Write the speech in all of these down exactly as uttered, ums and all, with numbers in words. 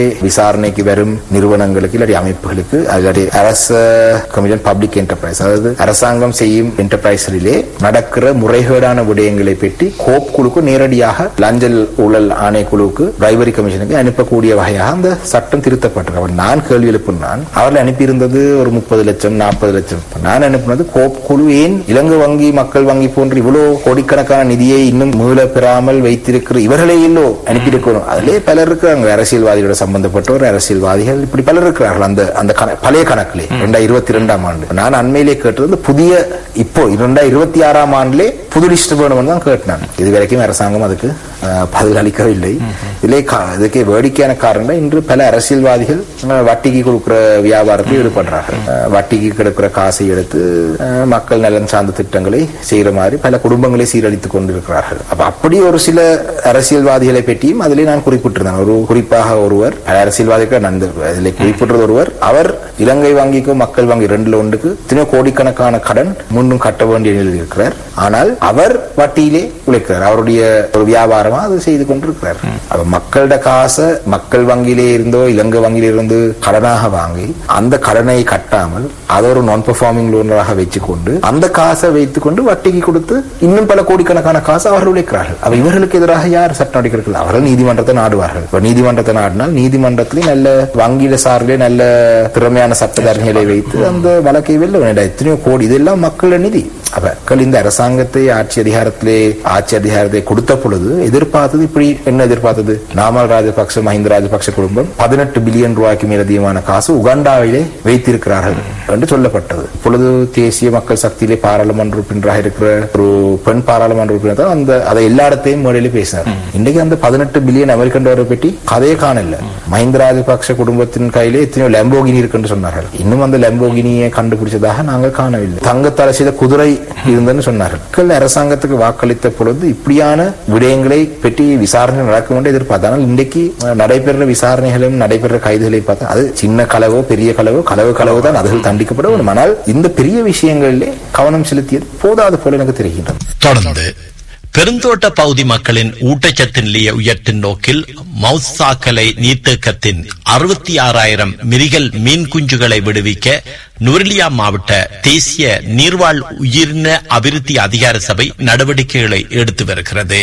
விசாரணைக்கு வரும் நிறுவனங்களுக்கு இல்லாட்டி அமைப்புகளுக்கு அல்லாட்டி அரச கமிஷன் பப்ளிக் என்டர்பிரைஸ், அதாவது அரசாங்கம் செய்யும் என்டர்பிரைஸிலே நடக்கிற முறைகேடான விடயங்களை பற்றி கோப் குழுக்கு நேரடியாக லஞ்சல் ஊழல் ஆணைக்குழுவுக்கு பிரைவரி கமிஷனுக்கு அனுப்பக்கூடிய வகையாக அந்த சட்டம் திருத்தப்பட்டிருக்கு. நான் கேள்வி எழுப்பினான், அவர்கள் அனுப்பியிருந்தது ஒரு முப்பது லட்சம் நாற்பது லட்சம். நான் அனுப்பினது கோப் குழு ஏன் இலங்கை வங்கி மக்கள் வங்கி போன்ற இவ்வளவு கோடிக்கணக்கான நிதியை இன்னும் மீள பெறாமல் வைத்திருக்கிற இவர்களே இல்லோ அனுப்பியிருக்கிறோம். அதிலே பலர் இருக்கிறாங்க, அரசியல்வாதிகளோட சம்பந்தப்பட்டவர் அரசியல்வாதிகள் இப்படி பலர் இருக்கிறார்கள் அந்த அந்த பழைய கணக்கிலே இரண்டாயிரத்தி இருபத்தி இரண்டாம் ஆண்டு. நான் அண்மையிலே கேட்டது புதிய இப்போ இரண்டாயிரத்தி இருபத்தி ஆறாம் ஆண்டிலே புது லிஸ்ட் வேணும்னு தான் கேட்டான். இதுவரைக்கும் அரசாங்கம் அதுக்கு பதில் அளிக்கவில்லை. இதிலே இதுக்கு வேடிக்கையான காரணம், இன்று பல அரசியல்வாதிகள் வட்டிக்கு கொடுக்கிற வியாபாரத்தில் ஈடுபடுறார்கள். வட்டிக்கு கிடைக்கிற காசை எடுத்து மக்கள் நலன் சார்ந்த திட்டங்களை செய்யற மாதிரி பல குடும்பங்களை சீரழித்துக் கொண்டிருக்கிறார்கள். அப்ப அப்படி ஒரு சில அரசியல்வாதிகளை பற்றியும் அதிலே நான் குறிப்பிட்டிருந்தேன். ஒரு குறிப்பாக ஒருவர் அரசியல்வாதிகள் நான் இதில் குறிப்பிட்டது ஒருவர், அவர் இலங்கை வங்கிக்கும் மக்கள் வங்கி ரெண்டுல ஒன்றுக்கு இத்தனை கோடிக்கணக்கான கடன் முன்னும் கட்ட வேண்டிய நிலையில் இருக்கிறார். ஆனால் அவர் வட்டியிலே உழைக்கிறார். அவருடைய ஒரு வியாபாரமா அது செய்து கொண்டிருக்கிறார். மக்களோட காசை மக்கள் வங்கியிலே இருந்தோ இலங்கை வங்கியில இருந்து கடனாக வாங்கி அந்த கடனை கட்டாமல் அதை ஒரு நான் பெர்ஃபார்மிங் லோனாக வச்சுக்கொண்டு அந்த காசை வைத்துக் கொண்டு வட்டிக்கு கொடுத்து இன்னும் பல கோடிக்கணக்கான காசு அவர்கள் உழைக்கிறார்கள். அப்ப இவர்களுக்கு எதிராக யார் சட்டம் அடிக்கிறார்கள்? அவர்கள் நீதிமன்றத்தை நாடுவார்கள். நீதிமன்றத்தை நாடினால் நீதிமன்றத்திலே நல்ல வங்கியில சார்பிலே நல்ல திறமையான சட்டத்தரணிகளை வைத்து அந்த வழக்கை வெல்ல வேண்டாம். எத்தனையோ கோடி, இதெல்லாம் மக்கள் நிதி. மக்கள் இந்த அரசாங்கத்தை ஆட்சி அதிகாரத்திலே ஆட்சி அதிகாரத்தை கொடுத்த பொழுது எதிர்பார்த்தது இப்படி என்ன எதிர்பார்த்தது? நாமல் ராஜபக்ச மஹிந்த ராஜபக்ச குடும்பம் பதினெட்டு பில்லியன் ரூபாய்க்கு மேல் அதிகமான காசு உகாண்டாவிலே வைத்திருக்கிறார்கள் என்று சொல்லப்பட்டது. இப்பொழுது தேசிய மக்கள் சக்தியிலே பாராளுமன்ற உறுப்பினராக இருக்கிற ஒரு பெண் பாராளுமன்ற உறுப்பினர் தான் அந்த அதை எல்லா இடத்தையும் மேடையிலே பேசினார். இன்றைக்கு அந்த பதினெட்டு பில்லியன் அமெரிக்கன் டாலரை பற்றி கதையே காணல. மஹிந்த ராஜபக்ச குடும்பத்தின் கையிலே எத்தனையோ லம்போகினி இருக்குன்னு சொன்னார்கள். இன்னும் அந்த லம்போகினியை கண்டுபிடிச்சதாக நாங்கள் காணவில்லை. தங்கத்தால் செய்த குதிரை இருந்தன்னு சொன்னார்கள். அரசாங்கத்துக்கு வாக்களித்த பொழுது இப்படியான விடயங்களை பற்றி விசாரணை நடக்கும் என்று எதிர்பார்த்தால் இன்றைக்கு நடைபெற விசாரணைகளும் நடைபெற கைதுகளை பார்த்தா அது சின்ன களவோ பெரிய களவோ களவு களவு தான் அதுகள் தண்டிக்கப்பட வேண்டும். ஆனால் இந்த பெரிய விஷயங்களிலே கவனம் செலுத்தியது போதாது போல எனக்கு தெரிகின்றது. தொடர்ந்து பெருந்தோட்ட பகுதி மக்களின் ஊட்டச்சத்து நிலையை உயர்த்தும் நோக்கில் மவுசாக்கலை நீர்த்தேக்கத்தின் அறுபத்தி ஆறாயிரம் மிரிகல் மீன் குஞ்சுகளை விடுவிக்க நுவரெலியா மாவட்ட தேசிய நீர்வாழ் உயிரின அபிவிருத்தி அதிகார சபை நடவடிக்கைகளை எடுத்து வருகிறது.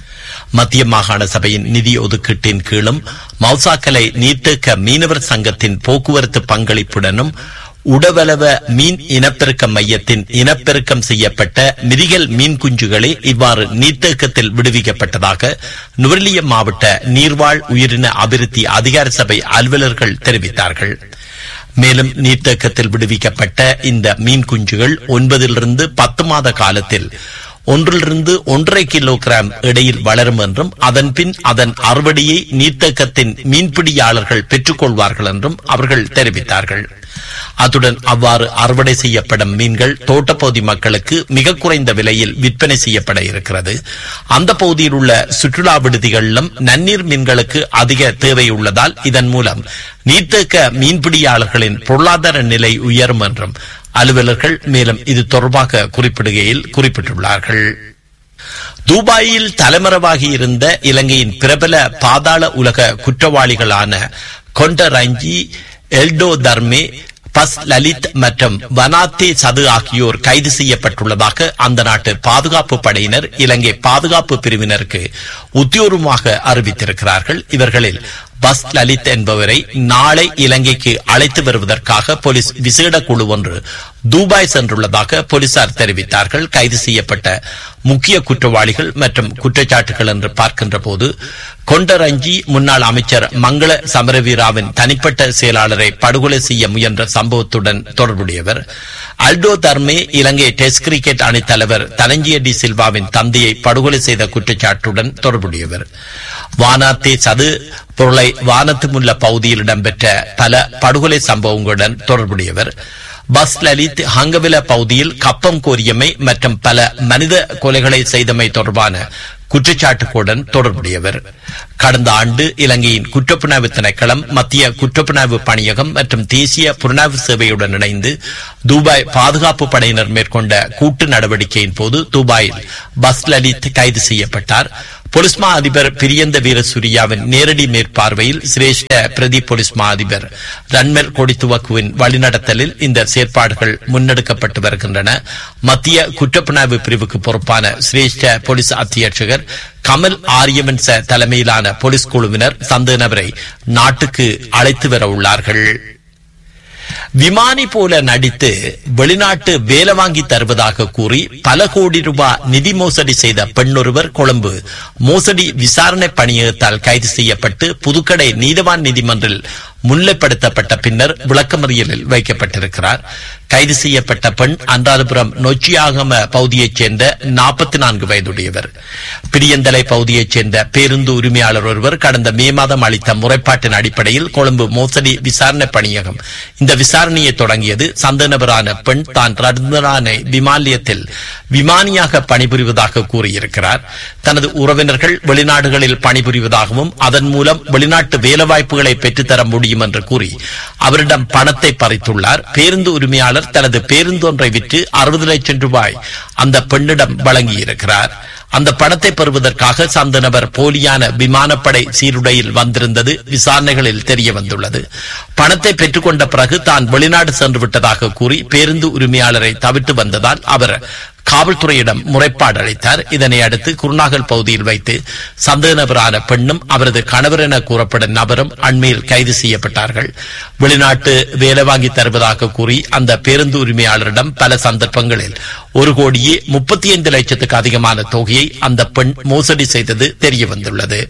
மத்திய மாகாண சபையின் நிதி ஒதுக்கீட்டின் கீழும் மவுசாக்கலை நீர்த்தேக்க மீனவர் சங்கத்தின் போக்குவரத்து பங்களிப்புடனும் உடவளவ மீன் இனப்பெருக்க மையத்தின் இனப்பெருக்கம் செய்யப்பட்ட மிரிகல் மீன் குஞ்சுகளே இவ்வாறு நீர்த்தேக்கத்தில் விடுவிக்கப்பட்டதாக நுவரெலியா மாவட்ட நீர்வாழ் உயிரின அபிவிருத்தி அதிகார சபை அலுவலர்கள் தெரிவித்தார்கள். மேலும் நீர்த்தேக்கத்தில் விடுவிக்கப்பட்ட இந்த மீன் குஞ்சுகள் ஒன்பதிலிருந்து பத்து மாத காலத்தில் ஒன்றிலிருந்து ஒன்றரை கிலோகிராம் இடையில் வளரும் என்றும் அதன் பின் அதன் அறுவடையை நீர்த்தேக்கத்தின் மீன்பிடியாளர்கள் பெற்றுக் கொள்வார்கள் என்றும் அவர்கள் தெரிவித்தார்கள். அத்துடன் அவ்வாறு அறுவடை செய்யப்படும் மீன்கள் தோட்டப்பகுதி மக்களுக்கு மிக குறைந்த விலையில் விற்பனை செய்யப்பட இருக்கிறது. அந்த பகுதியில் உள்ள சுற்றுலா விடுதிகளிலும் நன்னீர் மீன்களுக்கு அதிக தேவை உள்ளதால் இதன் மூலம் நீர்த்தேக்க மீன்பிடியாளர்களின் பொருளாதார நிலை உயரும் என்றும் அலுவலர்கள் மேலும் இது தொடர்பாக குறிப்பிடுகையில் குறிப்பிட்டுள்ளார்கள். துபாயில் தலைமறைவாகி இருந்த இலங்கையின் பிரபல பாதாள உலக குற்றவாளிகளான கொண்டரஞ்சி, எல்டோ தர்மே, பஸ் லலித் மற்றும் வனாத்தே சது ஆகியோர் கைது செய்யப்பட்டுள்ளதாக அந்த நாட்டு பாதுகாப்பு படையினர் இலங்கை பாதுகாப்பு பிரிவினருக்கு உத்தியோகமாக அறிவித்திருக்கிறார்கள். இவர்களில் பஸ் லலித் என்பவரை நாளை இலங்கைக்கு அழைத்து வருவதற்காக போலீஸ் விசேட குழு ஒன்று துபாய் சென்றுள்ளதாக போலீசார் தெரிவித்தார்கள். கைது செய்யப்பட்ட முக்கிய குற்றவாளிகள் மற்றும் குற்றச்சாட்டுகள் என்று பார்க்கின்ற போது கொண்டரஞ்சி முன்னாள் அமைச்சர் மங்கள சமரவீராவின் தனிப்பட்ட செயலாளரை படுகொலை செய்ய முயன்ற சம்பவத்துடன் தொடர்புடையவர். அல்டோ தர்மே இலங்கை டெஸ்ட் கிரிக்கெட் அணி தலைவர் தனஞ்சிய டி சில்வாவின் தந்தையை படுகொலை செய்த குற்றச்சாட்டுடன் தொடர்புடையவர். வானாத்தே சது பொருளை வானத்துமுள்ள பகுதியில் இடம்பெற்ற பல படுகொலை சம்பவங்களுடன் தொடர்புடையவர். பஸ் லலித் ஹங்கவில பகுதியில் கப்பம் கோரியமை மற்றும் பல மனித கொலைகளை செய்தமை தொடர்பான குற்றச்சாட்டுகளுடன் தொடர்புடையவர். கடந்த ஆண்டு இலங்கையின் குற்றப்புலனாய்வு திணைக்களம், மத்திய குற்றப்புலனாய்வு பணியகம் மற்றும் தேசிய புலனாய்வு சேவையுடன் இணைந்து துபாய் பாதுகாப்பு படையினர் மேற்கொண்ட கூட்டு நடவடிக்கையின் போது துபாயில் பஸ் லலித் கைது செய்யப்பட்டார். போலீஸ் மா அதிபர் பிரியந்த வீரசூரியாவின் நேரடி மேற்பார்வையில் சிரேஷ்ட பிரதி போலீஸ் மா அதிபர் ரன்மல் கொடித்துவக்குவின் வழிநடத்தலில் இந்த செயற்பாடுகள் முன்னெடுக்கப்பட்டு வருகின்றன. மத்திய குற்றப்புலனாய்வு பிரிவுக்கு பொறுப்பான சிரேஷ்ட போலீஸ் அத்தியட்சகர் கமல் ஆரியவன்ச தலைமையிலான போலீஸ் குழுவினர் சந்தேக நபரை நாட்டுக்கு அழைத்து வர உள்ளார்கள். விமானி போல நடித்து வெளிநாட்டு வேலை வாங்கி தருவதாக கூறி பல கோடி ரூபாய் நிதி மோசடி செய்த பெண்ணொருவர் கொழும்பு மோசடி விசாரணை பணியகத்தால் கைது செய்யப்பட்டு புதுக்கடை நீதவான் நீதிமன்றில் முன்னிலைப்படுத்தப்பட்ட பின்னர் விளக்கமறியலில் வைக்கப்பட்டிருக்கிறார். கைது செய்யப்பட்ட பெண் அன்றாதபுரம் நொச்சியாகம பகுதியைச் சேர்ந்த நாற்பத்தி நான்கு வயதுடையவர். பிரியந்தலை பகுதியைச் சேர்ந்த பேருந்து உரிமையாளர் ஒருவர் கடந்த மே மாதம் அளித்த முறைப்பாட்டின் அடிப்படையில் கொழும்பு மோசடி விசாரணை பணியகம் இந்த விசாரணையை தொடங்கியது. சந்தேக நபரான பெண் தான் ரத்னானை விமானியத்தில் விமானியாக பணிபுரிவதாக கூறியிருக்கிறார். தனது உறவினர்கள் வெளிநாடுகளில் பணிபுரிவதாகவும் அதன் மூலம் வெளிநாட்டு வேலைவாய்ப்புகளை பெற்றுத்தர முடியும் என்று கூறி அவரிடம் பணத்தை பறித்துள்ளார். பேருந்து உரிமையாளர் தனது பேருந்து ஒன்றை விற்று அறுபது லட்சம் ரூபாய் அந்த பெண்ணிடம் வழங்கியிருக்கிறார். அந்த பணத்தை பெறுவதற்காக சந்த நபர் போலியான விமானப்படை சீருடையில் வந்திருந்தது விசாரணைகளில் தெரிய வந்துள்ளது. பணத்தை பெற்றுக்கொண்ட பிறகு தான் வெளிநாடு சென்று விட்டதாக கூறி பேருந்து உரிமையாளரை தவிர்த்து வந்ததால் அவர் காவல்துறையிடம் முறைப்பாடு அளித்தார். இதனை அடுத்து குருநாகல் பகுதியில் வைத்து சந்தேக நபரான பெண்ணும் அவரது கணவர் என கூறப்படும் நபரும் அண்மையில் கைது செய்யப்பட்டார்கள். வெளிநாட்டு வேலை வாங்கி தருவதாக கூறி அந்த பேருந்து உரிமையாளரிடம் பல சந்தர்ப்பங்களில் ஒரு கோடியே முப்பத்தி ஐந்து லட்சத்துக்கு அதிகமான தொகையை அந்த பெண் மோசடி செய்தது தெரிய வந்துள்ளது.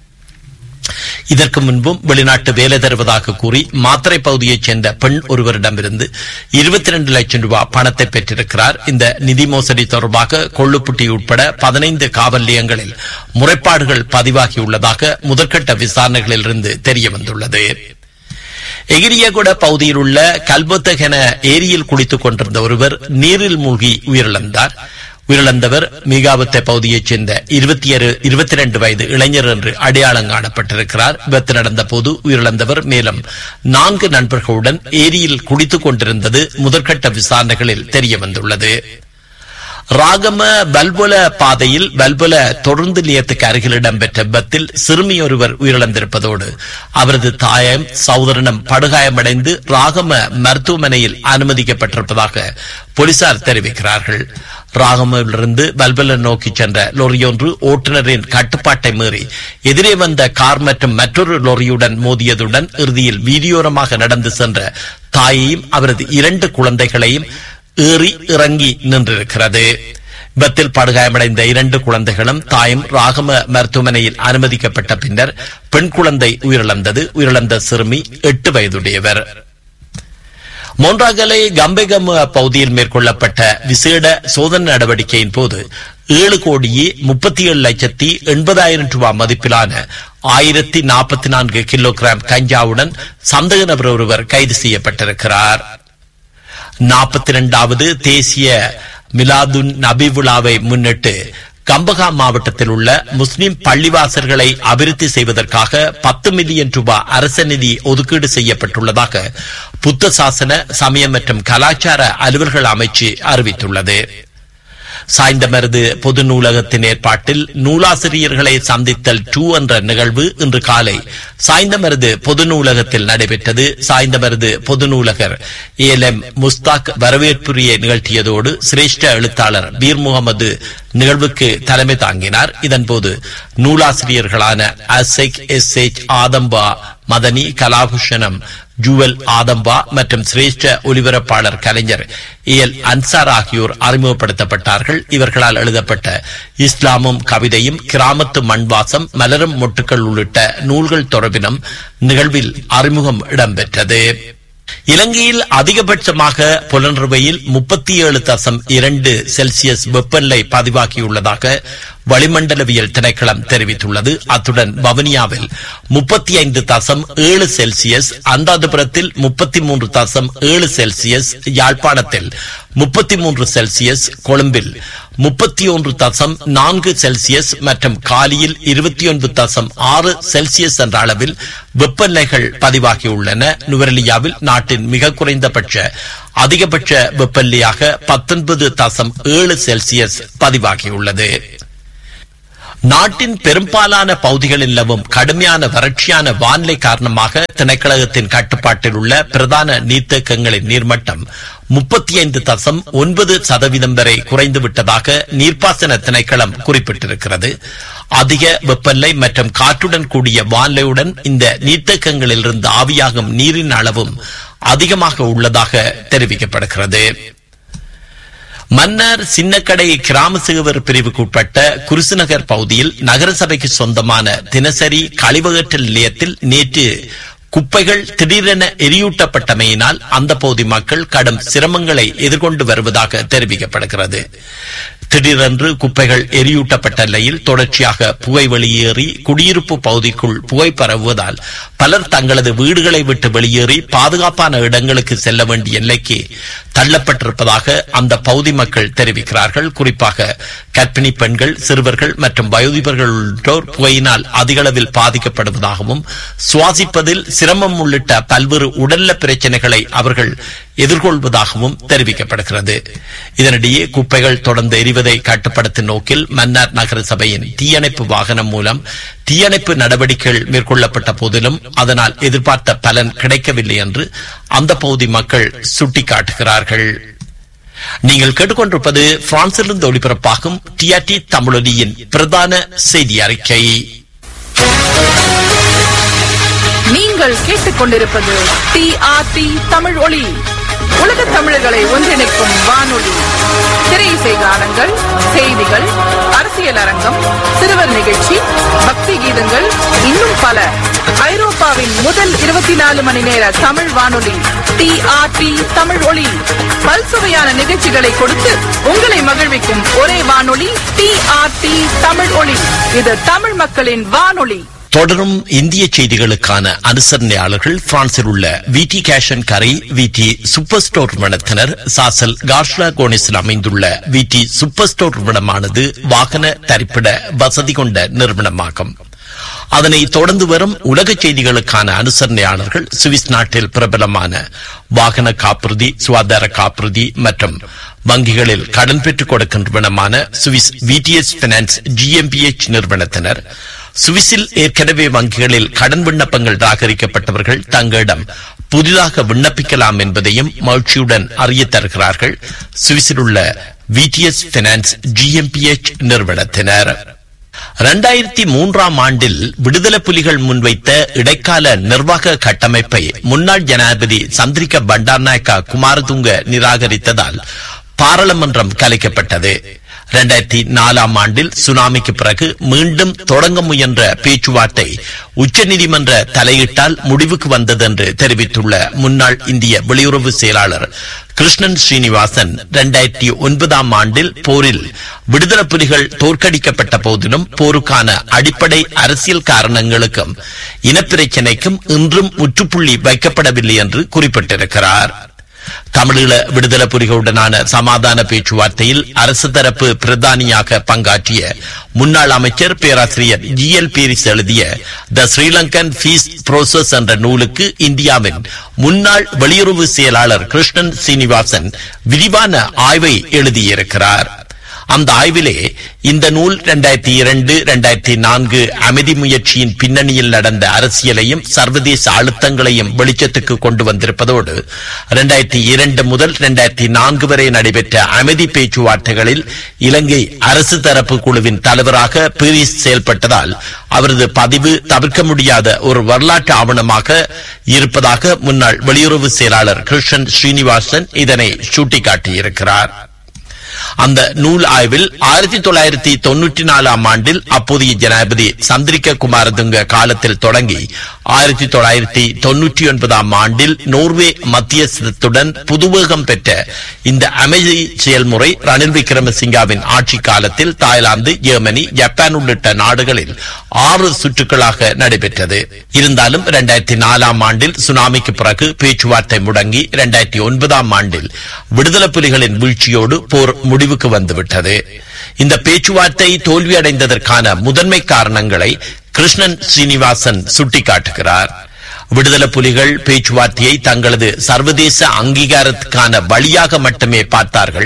இதற்கு முன்பும் வெளிநாட்டு வேலை தருவதாக கூறி மாத்திரை பகுதியைச் சேர்ந்த பெண் ஒருவரிடமிருந்து இருபத்தி இரண்டு லட்சம் ரூபாய் பணத்தை பெற்றிருக்கிறார். இந்த நிதி மோசடி தொடர்பாக கொள்ளுப்புட்டி உட்பட பதினைந்து காவல் நிலையங்களில் முறைப்பாடுகள் பதிவாகியுள்ளதாக முதற்கட்ட விசாரணைகளில் இருந்து தெரிய வந்துள்ளது. எகிரியகுட பகுதியில் உள்ள கல்பொத்தகென ஏரியில் குளித்துக் கொண்டிருந்த ஒருவர் நீரில் மூழ்கி உயிரிழந்தார். உயிரிழந்தவர் மீகாவத்தை பகுதியைச் சேர்ந்த இருபத்தி இருபத்தி இரண்டு வயது இளைஞர் என்று அடையாளம் காணப்பட்டிருக்கிறார். விபத்து நடந்த போது உயிரிழந்தவர் மேலும் நான்கு நண்பர்களுடன் ஏரியில் குளித்துக் கொண்டிருந்தது முதற்கட்ட விசாரணைகளில் தெரிய வந்துள்ளது. ராகம பல்பொல பாதையில் பல்பொல தொடர்ந்து நிலையத்துக்கு அருகில் இடம்பெற்ற விபத்தில் சிறுமி ஒருவர் உயிரிழந்திருப்பதோடு அவரது தாயம் சகோதரனும் படுகாயமடைந்து ராகம மருத்துவமனையில் அனுமதிக்கப்பட்டிருப்பதாக போலீசார் தெரிவிக்கிறார்கள். ராகமிலிருந்து பல்பல நோக்கி சென்ற லொரியொன்று ஓட்டுநரின் கட்டுப்பாட்டை மீறி எதிரே வந்த கார் மற்றும் மற்றொரு லொரியுடன் மோதியதுடன் இறுதியில் வீதியோரமாக நடந்து சென்ற தாயையும் அவரது இரண்டு குழந்தைகளையும் ஏறி இறங்கி நின்றிருக்கிறது. விபத்தில் படுகாயமடைந்த இரண்டு குழந்தைகளும் தாயும் ராகம மருத்துவமனையில் அனுமதிக்கப்பட்ட பின்னர் பெண் குழந்தை உயிரிழந்தது. உயிரிழந்த சிறுமி எட்டு வயதுடையவர். மொன்றாகலை கம்பெகம பகுதியில் மேற்கொள்ளப்பட்ட விசேட சோதனை நடவடிக்கையின் போது ஏழு கோடியே முப்பத்தி ஏழு லட்சத்தி எண்பதாயிரம் ரூபாய் மதிப்பிலான ஆயிரத்தி நாற்பத்தி நான்கு கிலோகிராம் கஞ்சாவுடன் சந்தேக நபர் ஒருவர் கைது செய்யப்பட்டிருக்கிறார். நாற்பத்தி இரண்டாவது தேசிய மிலாதுன் நபி விழாவை முன்னிட்டு கம்பகா மாவட்டத்தில் உள்ள முஸ்லிம் பள்ளிவாசல்களை அபிவிருத்தி செய்வதற்காக பத்து மில்லியன் ரூபாய் அரச நிதி ஒதுக்கீடு செய்யப்பட்டுள்ளதாக புத்த சாசன சமயம் மற்றும் கலாச்சார அலுவல்கள் அமைச்சு அறிவித்துள்ளது. சாய்ந்தமருது பொது நூலகத்தின் ஏற்பாட்டில் நூலாசிரியர்களை சந்தித்தல் டூ என்ற நிகழ்வு இன்று காலை சாய்ந்தமருது பொது நூலகத்தில் நடைபெற்றது. சாய்ந்தமருது பொது நூலகர் ஏல் எம் முஸ்தாக் வரவேற்புரையை நிகழ்த்தியதோடு சிரேஷ்ட எழுத்தாளர் பீர் முகமது நிகழ்வுக்கு தலைமை தாங்கினார். இதன்போது நூலாசிரியர்களான அசைக் எஸ் எச் ஆதம்பா மதனி, கலாபூஷணம் ஜூவல் ஆதம்பா மற்றும் சிரேஷ்ட ஒலிபரப்பாளர் கலைஞர் ஏல் அன்சார் ஆகியோர் அறிமுகப்படுத்தப்பட்டார்கள். இவர்களால் எழுதப்பட்ட இஸ்லாமும் கவிதையும், கிராமத்து மண்வாசம், மலரும் மொட்டுக்கள் உள்ளிட்ட நூல்கள் தொடர்பிலும் நிகழ்வில் அறிமுகம் இடம்பெற்றது. இலங்கையில் அதிகபட்சமாக புலனறுவையில் முப்பத்தி ஏழு தசம் இரண்டு செல்சியஸ் வெப்பநிலை பதிவாகியுள்ளதாக வளிமண்டலவியல் திணைக்களம் தெரிவித்துள்ளது. அத்துடன் வவுனியாவில் முப்பத்தி ஐந்து தசம் ஏழு செல்சியஸ், அந்தாதிபுரத்தில் முப்பத்தி மூன்று தசம் ஏழு செல்சியஸ், யாழ்ப்பாணத்தில் முப்பத்தி மூன்று செல்சியஸ், கொழும்பில் முப்பத்தி ஒன்று தசம் நான்கு செல்சியஸ் மற்றும் காலியில் இருபத்தி ஒன்பது தசம் ஆறு செல்சியஸ் என்ற அளவில் வெப்பநிலைகள் பதிவாகியுள்ளன. நுவரெலியாவில் நாட்டின் மிக குறைந்தபட்ச அதிகபட்ச வெப்பநிலையாக பத்தொன்பது தசம் ஏழு செல்சியஸ் பதிவாகியுள்ளது. நாட்டின் பெரும்பாலான பகுதிகளில் நிலவும் கடுமையான வறட்சியான வானிலை காரணமாக திணைக்களகத்தின் கட்டுப்பாட்டில் உள்ள பிரதான நீர்த்தேக்கங்களின் நீர்மட்டம் முப்பத்தி ஐந்து தசம் ஒன்பது சதவீதம் வரை குறைந்துவிட்டதாக நீர்ப்பாசன திணைக்களம் குறிப்பிட்டிருக்கிறது. அதிக வெப்பநிலை மற்றும் காற்றுடன் கூடிய வானிலையுடன் இந்த நீர்த்தேக்கங்களில் இருந்து ஆவியாகும் நீரின் அளவும் அதிகமாக உள்ளதாக தெரிவிக்கப்படுகிறது. மன்னார் சின்னக்கடை கிராம சிறுவர் பிரிவுக்கு உட்பட்ட குருசுநகர் பகுதியில் நகரசபைக்கு சொந்தமான தினசரி கழிவகற்றல் நிலையத்தில் நேற்று குப்பைகள் திடீரென எரியூட்டப்பட்டமையினால் அந்த பகுதி மக்கள் கடும் சிரமங்களை எதிர்கொண்டு வருவதாக தெரிவிக்கப்படுகிறது. திடீரென்று குப்பைகள் எரியூட்டப்பட்ட நிலையில் தொடர்ச்சியாக புகை வெளியேறி குடியிருப்பு பகுதிக்குள் புகை பரவுவதால் பலர் தங்களது வீடுகளை விட்டு வெளியேறி பாதுகாப்பான இடங்களுக்கு செல்ல வேண்டிய எல்லைக்கு தள்ளப்பட்டிருப்பதாக அந்த பகுதி மக்கள் தெரிவிக்கிறார்கள். குறிப்பாக கர்ப்பிணி பெண்கள், சிறுவர்கள் மற்றும் வயோதிபர்கள் உள்ளிட்டோர் புகையினால் அதிக அளவில் பாதிக்கப்படுவதாகவும் சுவாசிப்பதில் சிரமம் உள்ளிட்ட பல்வேறு உடல்நல பிரச்சனைகளை அவர்கள் எதிர்கொள்வதாகவும் தெரிவிக்கப்படுகிறது. இதனிடையே குப்பைகள் தொடர்ந்து எரிவதை கட்டுப்படுத்தும் நோக்கில் மன்னார் நகர சபையின் தீயணைப்பு வாகனம் மூலம் தீயணைப்பு நடவடிக்கைகள் மேற்கொள்ளப்பட்ட போதிலும் அதனால் எதிர்பார்த்த பலன் கிடைக்கவில்லை என்று அந்த பகுதி மக்கள் சுட்டிக்காட்டுகிறார்கள். நீங்கள் கேட்டுக்கொண்டிருப்பது பிரான்சிலிருந்து ஒளிபரப்பாகும் டிஆர்டி தமிழொலியின் பிரதான செய்தி அறிக்கை. நீங்கள் கேட்டுக்கொண்டிருப்பது டிஆர்டி தமிழ் ஒலி, உலக தமிழர்களை ஒன்றிணைக்கும் வானொலி. திரையிசை கானங்கள், செய்திகள், அரசியல் அரங்கம், சிறுவர் நிகழ்ச்சி, பக்தி கீதங்கள், இன்னும் பல. ஐரோப்பாவின் முதல் இருபத்தி நாலு மணி நேர தமிழ் வானொலி டிஆர்டி தமிழ் ஒலி. பல்சுவையான நிகழ்ச்சிகளை கொடுத்து உங்களை மகிழ்விக்கும் ஒரே வானொலி டிஆர்டி தமிழ் ஒலி. இது தமிழ் மக்களின் வானொலி. தொடரும் இந்திய செய்திகளுக்கான அனுசரணையாளர்கள் பிரான்சில் உள்ள விடி கேஷ் அண்ட் கரை விடி சூப்பர் ஸ்டோர் நிறுவனத்தினர். சாசல் கார்ஷ்லா கோனிஸில் அமைந்துள்ள விடி சூப்பர் ஸ்டோர் நிறுவனமானது வாகன தரிப்பிட வசதி கொண்ட நிறுவனமாகும். அதனை தொடர்ந்து வரும் உலக செய்திகளுக்கான அனுசரணையாளர்கள் சுவிஸ் நாட்டில் பிரபலமான வாகன காப்புறுதி, சுகாதார காப்புறுதி மற்றும் வங்கிகளில் கடன் பெற்றுக் கொடுக்கும் நிறுவனமான சுவிஸ் விடிஎஸ் பைனான்ஸ் ஜிஎம்பிஎச் நிறுவனத்தினர். சுவிஸில் ஏற்கனவே வங்கிகளில் கடன் விண்ணப்பங்கள் ராகரிக்கப்பட்டவர்கள் தங்களிடம் புதிதாக விண்ணப்பிக்கலாம் என்பதையும் மகிழ்ச்சியுடன் அறிய தருகிறார்கள் சுவிஸில் உள்ள விடிஎஸ் பைனான்ஸ் ஜிஎம்பிஎச் நிறுவனத்தினர். இரண்டாயிரத்தி மூன்றாம் ஆண்டில் விடுதலை புலிகள் முன்வைத்த இடைக்கால நிர்வாக கட்டமைப்பை முன்னாள் ஜனாதிபதி சந்திரிகா பண்டார்நாயக்கா குமாரதுங்க நிராகரித்ததால் பாராளுமன்றம் கலைக்கப்பட்டது. இரண்டாயிரத்தி நாலாம் ஆண்டில் சுனாமிக்கு பிறகு மீண்டும் தொடங்க முயன்ற பேச்சுவார்த்தை உச்சநீதிமன்ற தலையீட்டால் முடிவுக்கு வந்தது என்று தெரிவித்துள்ள முன்னாள் இந்திய வெளியுறவு செயலாளர் கிருஷ்ணன் ஸ்ரீனிவாசன், இரண்டாயிரத்தி ஒன்பதாம் ஆண்டில் போரில் விடுதலை புலிகள் தோற்கடிக்கப்பட்ட போதிலும் போருக்கான அடிப்படை அரசியல் காரணங்களுக்கும் இனப்பிரச்சினைக்கும் இன்றும் முற்றுப்புள்ளி வைக்கப்படவில்லை என்று குறிப்பிட்டிருக்கிறார். தமிழீழ விடுதலை புலிகளுடனான சமாதான பேச்சுவார்த்தையில் அரசு தரப்பு பிரதானியாக பங்காற்றிய முன்னாள் அமைச்சர் பேராசிரியர் ஜி எல் பேரிஸ் எழுதிய த ஸ்ரீலங்கன் பீஸ் புரோசஸ் என்ற நூலுக்கு இந்தியாவின் முன்னாள் வெளியுறவு செயலாளர் கிருஷ்ணன் சீனிவாசன் விரிவான ஆய்வை எழுதியிருக்கிறார். அந்த ஆய்விலே இந்த நூல் இரண்டாயிரத்தி இரண்டு இரண்டாயிரத்தி நான்கு அமைதி முயற்சியின் பின்னணியில் நடந்த அரசியலையும் சர்வதேச அழுத்தங்களையும் வெளிச்சத்துக்கு கொண்டு வந்திருப்பதோடு இரண்டாயிரத்தி இரண்டு முதல் இரண்டாயிரத்தி நான்கு வரை நடைபெற்ற அமைதி பேச்சுவார்த்தைகளில் இலங்கை அரசு தரப்பு குழுவின் தலைவராக பீரிஸ் செயல்பட்டதால் அவரது பதிவு தவிர்க்க முடியாத ஒரு வரலாற்று ஆவணமாக இருப்பதாக முன்னாள் வெளியுறவு செயலாளர் கிருஷ்ணன் ஸ்ரீனிவாசன் இதனை சுட்டிக்காட்டியிருக்கிறார். அந்த நூல் ஆய்வில் ஆயிரத்தி தொள்ளாயிரத்தி தொன்னூற்றி நாலாம் ஆண்டில் அப்போதைய ஜனாதிபதி சந்திரிகா குமாரதுங்க காலத்தில் தொடங்கி ஆயிரத்தி தொள்ளாயிரத்தி தொன்னூற்றி ஒன்பதாம் ஆண்டில் நோர்வே மத்தியஸ்தத்துடன் புதுவேகம் பெற்ற இந்த அமைதி செயல்முறை ரணில் விக்ரமசிங்காவின் ஆட்சி காலத்தில் தாய்லாந்து, ஜெர்மனி, ஜப்பான் உள்ளிட்ட நாடுகளில் ஆறு சுற்றுக்களாக நடைபெற்றது. இருந்தாலும் இரண்டாயிரத்தி நாலாம் ஆண்டில் சுனாமிக்கு பிறகு பேச்சுவார்த்தை முடங்கி இரண்டாயிரத்தி ஒன்பதாம் ஆண்டில் விடுதலை புலிகளின் வீழ்ச்சியோடு போர் முடிவுக்கு வந்துவிட்டது. இந்த பேச்சுவார்த்தை தோல்வியடைந்ததற்கான முதன்மை காரணங்களை கிருஷ்ணன் ஸ்ரீனிவாசன் சுட்டிக்காட்டுகிறார். விடுதலை புலிகள் பேச்சுவார்த்தையை தங்களது சர்வதேச அங்கீகாரத்துக்கான வழியாக மட்டுமே பார்த்தார்கள்.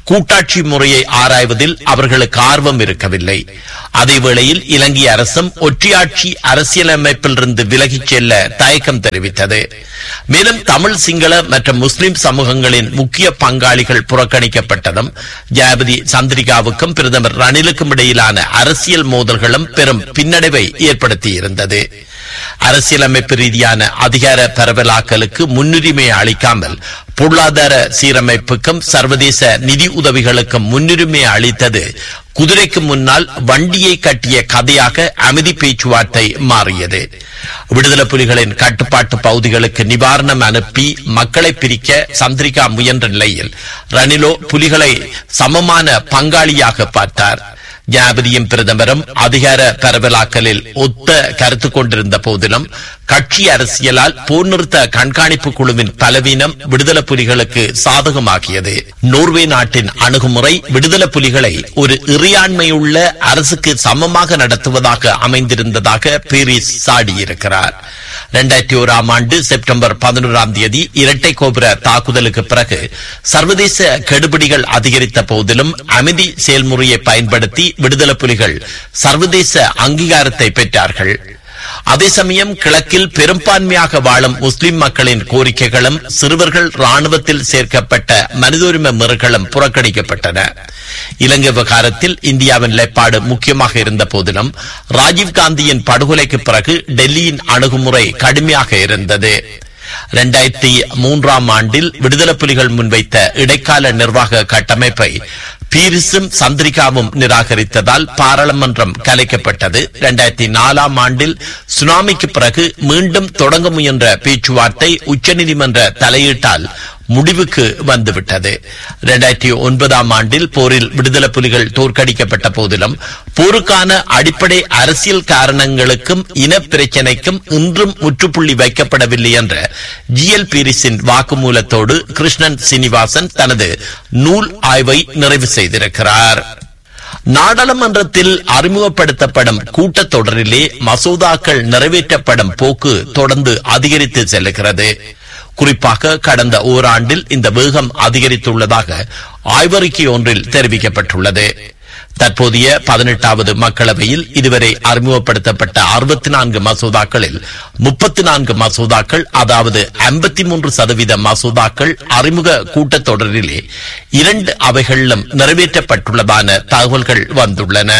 கூட்டாட்சி முறையை ஆராய்வதில் அவர்களுக்கு ஆர்வம் இருக்கவில்லை. அதேவேளையில் இலங்கை அரசும் ஒற்றையாட்சி அரசியலமைப்பிலிருந்து விலகிச் செல்ல தயக்கம் தெரிவித்தது. மேலும் தமிழ், சிங்கள மற்றும் முஸ்லிம் சமூகங்களின் முக்கிய பங்காளிகள் புறக்கணிக்கப்பட்டதும் ஜனாதிபதி சந்திரிகாவுக்கும் பிரதமர் ரணிலுக்கும் இடையிலான அரசியல் மோதல்களும் பெரும் பின்னடைவை ஏற்படுத்தியிருந்தது. அரசியலமைப்பு ரீதியான அதிகார பரவலாக்கலுக்கு முன்னுரிமை அளிக்காமல் பொருளாதார சீரமைப்புக்கும் சர்வதேச நிதி உதவிகளுக்கும் முன்னுரிமை அளித்தது குதிரைக்கு முன்னால் வண்டியை கட்டிய கதையாக அமைதி பேச்சுவார்த்தை மாறியது. விடுதலை புலிகளின் கட்டுப்பாட்டு பகுதிகளுக்கு நிவாரணம் அனுப்பி மக்களை பிரிக்க சந்திரிகா முயன்ற நிலையில் ரணிலோ புலிகளை சமமான பங்காளியாக பார்த்தார். ஜனாதிபதியும் பிரதமரும் அதிகார பரவலாக்கலில் ஒத்த கருத்து கொண்டிருந்த போதிலும் கட்சி அரசியலால் போர் நிறுத்த கண்காணிப்பு குழுவின் பலவீனம் விடுதலை புலிகளுக்கு சாதகமாகியது. நோர்வே நாட்டின் அணுகுமுறை விடுதலை புலிகளை ஒரு இறையாண்மையுள்ள அரசுக்கு சமமாக நடத்துவதாக அமைந்திருந்ததாக பீரிஸ் சாடியிருக்கிறார். இரண்டாயிரத்தி ஓராம் ஆண்டு செப்டம்பர் பதினோராம் தேதி இரட்டை கோபுர தாக்குதலுக்கு பிறகு சர்வதேச கெடுபிடிகள் அதிகரித்த போதிலும் அமைதி செயல்முறையை பயன்படுத்தி விடுதலை புலிகள் சர்வதேச அங்கீகாரத்தை பெற்றார்கள். அதே சமயம் கிழக்கில் பெரும்பான்மையாக வாழும் முஸ்லிம் மக்களின் கோரிக்கைகளும் சிறுவர்கள் ராணுவத்தில் சேர்க்கப்பட்ட மனித உரிமை மீறல்களும் புறக்கணிக்கப்பட்டன. இலங்கை விவகாரத்தில் இந்தியாவின் நிலைப்பாடு முக்கியமாக இருந்த போதிலும் ராஜீவ்காந்தியின் படுகொலைக்கு பிறகு டெல்லியின் அணுகுமுறை கடுமையாக இருந்தது. இரண்டாயிரத்தி மூன்றாம் ஆண்டில் விடுதலை புலிகள் முன்வைத்த இடைக்கால நிர்வாக கட்டமைப்பை பீரிஸும் சந்திரிகாவும் நிராகரித்ததால் பாராளுமன்றம் கலைக்கப்பட்டது. இரண்டாயிரத்தி நாலாம் ஆண்டில் சுனாமிக்கு பிறகு மீண்டும் தொடங்க முயன்ற பேச்சுவார்த்தை உச்சநீதிமன்ற தலையீட்டால் முடிவுக்கு வந்துவிட்டது. இரண்டாயிரத்தி ஒன்பதாம் ஆண்டில் போரில் விடுதலை புலிகள் தோற்கடிக்கப்பட்ட போதிலும் போருக்கான அடிப்படை அரசியல் காரணங்களுக்கும் இன பிரச்சினைக்கும் இன்றும் முற்றுப்புள்ளி வைக்கப்படவில்லை என்ற ஜி எல் பீரிஸின் வாக்குமூலத்தோடு கிருஷ்ணன் சீனிவாசன் தனது நூல் ஆய்வை நிறைவு செய்திருக்கிறார். நாடாளுமன்றத்தில் அறிமுகப்படுத்தப்படும் கூட்டத்தொடரிலே மசோதாக்கள் நிறைவேற்றப்படும் போக்கு தொடர்ந்து அதிகரித்து செல்லுகிறது. குறிப்பாக கடந்த ஓராண்டில் இந்த வேகம் அதிகரித்துள்ளதாக ஆய்வறிக்கை ஒன்றில் தெரிவிக்கப்பட்டுள்ளது. தற்போதைய பதினெட்டாவது மக்களவையில் இதுவரை அறிமுகப்படுத்தப்பட்ட அறுபத்தி நான்கு மசோதாக்களில் முப்பத்தி நான்கு மசோதாக்கள், அதாவது ஐம்பத்தி மூன்று சதவீத மசோதாக்கள் அறிமுக கூட்டத்தொடரிலே இரண்டு அவைகளிலும் நிறைவேற்றப்பட்டுள்ளதான தகவல்கள் வந்துள்ளன.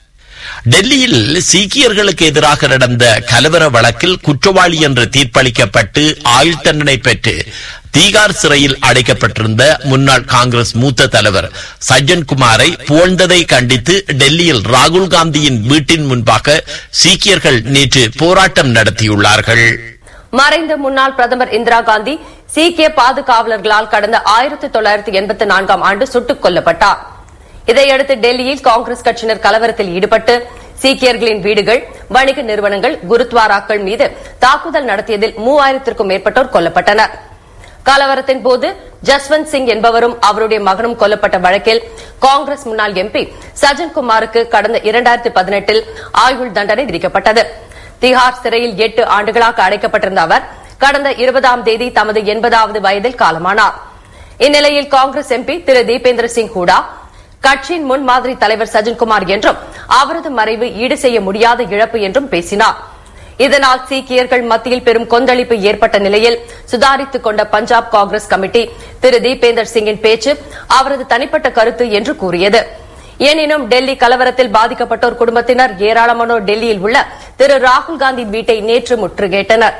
டெல்லியில் சீக்கியர்களுக்கு எதிராக நடந்த கலவர வழக்கில் குற்றவாளி என்று தீர்ப்பளிக்கப்பட்டு ஆயுள் தண்டனை பெற்று தீகார் சிறையில் அடைக்கப்பட்டிருந்த முன்னாள் காங்கிரஸ் மூத்த தலைவர் சஜ்ஜன் குமாரை புகழ்ந்ததை கண்டித்து டெல்லியில் ராகுல் காந்தியின் வீட்டின் முன்பாக சீக்கியர்கள் நேற்று போராட்டம் நடத்தியுள்ளார்கள். மறைந்த முன்னாள் பிரதமர் இந்திரா காந்தி சீக்கிய பாதுகாவலர்களால் கடந்த ஆயிரத்தி தொள்ளாயிரத்தி எண்பத்தி நான்காம் ஆண்டு சுட்டுக் கொல்லப்பட்டார். இதையடுத்து டெல்லியில் காங்கிரஸ் கட்சியினர் கலவரத்தில் ஈடுபட்டு சீக்கியர்களின் வீடுகள், வணிக நிறுவனங்கள், குருத்வாராக்கள் மீது தாக்குதல் நடத்தியதில் மூவாயிரத்திற்கும் மேற்பட்டோர் கொல்லப்பட்டனர். கலவரத்தின் போது ஜஸ்வந்த் சிங் என்பவரும் அவருடைய மகனும் கொல்லப்பட்ட வழக்கில் காங்கிரஸ் முன்னாள் எம்பி சஜன் குமாருக்கு கடந்த இரண்டாயிரத்தி பதினெட்டில் ஆயுள் தண்டனை விதிக்கப்பட்டது. திஹார் சிறையில் எட்டு ஆண்டுகளாக அடைக்கப்பட்டிருந்த அவர் கடந்த இருபதாம் தேதி தமது எண்பதாவது வயதில் காலமானார். இந்நிலையில் காங்கிரஸ் எம்பி திரு தீபேந்திர சிங் ஹூடா கட்சியின் முன்மாதிரி தலைவர் சஜன்குமார் என்றும் அவரது மறைவு ஈடு செய்ய முடியாத இழப்பு என்றும் பேசினார். இதனால் சீக்கியர்கள் மத்தியில் பெரும் கொந்தளிப்பு ஏற்பட்ட நிலையில் சுதாரித்துக் கொண்ட பஞ்சாப் காங்கிரஸ் கமிட்டி திரு தீபேந்தர் சிங்கின் பேச்சு அவரது தனிப்பட்ட கருத்து என்று கூறியது. எனினும் டெல்லி கலவரத்தில் பாதிக்கப்பட்டோர் குடும்பத்தினர் ஏராளமானோர் டெல்லியில் உள்ள திரு ராகுல் காந்தி வீட்டை நேற்று முற்றுகையிட்டனர்.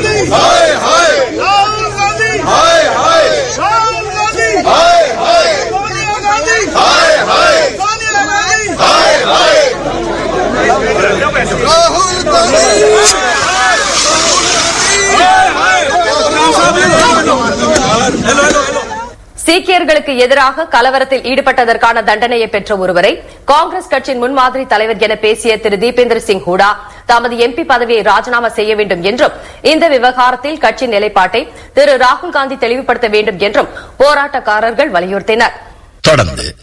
சீக்கியர்களுக்கு எதிராக கலவரத்தில் ஈடுபட்டதற்கான தண்டனையை பெற்ற ஒருவரை காங்கிரஸ் கட்சியின் முன்மாதிரி தலைவர் என பேசிய திரு தீபேந்திர சிங் ஹூடா தமது எம்பி பதவியை ராஜினாமா செய்ய வேண்டும் என்றும் இந்த விவகாரத்தில் கட்சியின் நிலைப்பாட்டை திரு ராகுல் காந்தி தெளிவுபடுத்த வேண்டும் என்றும் போராட்டக்காரர்கள் வலியுறுத்தினர். தொடர்ந்து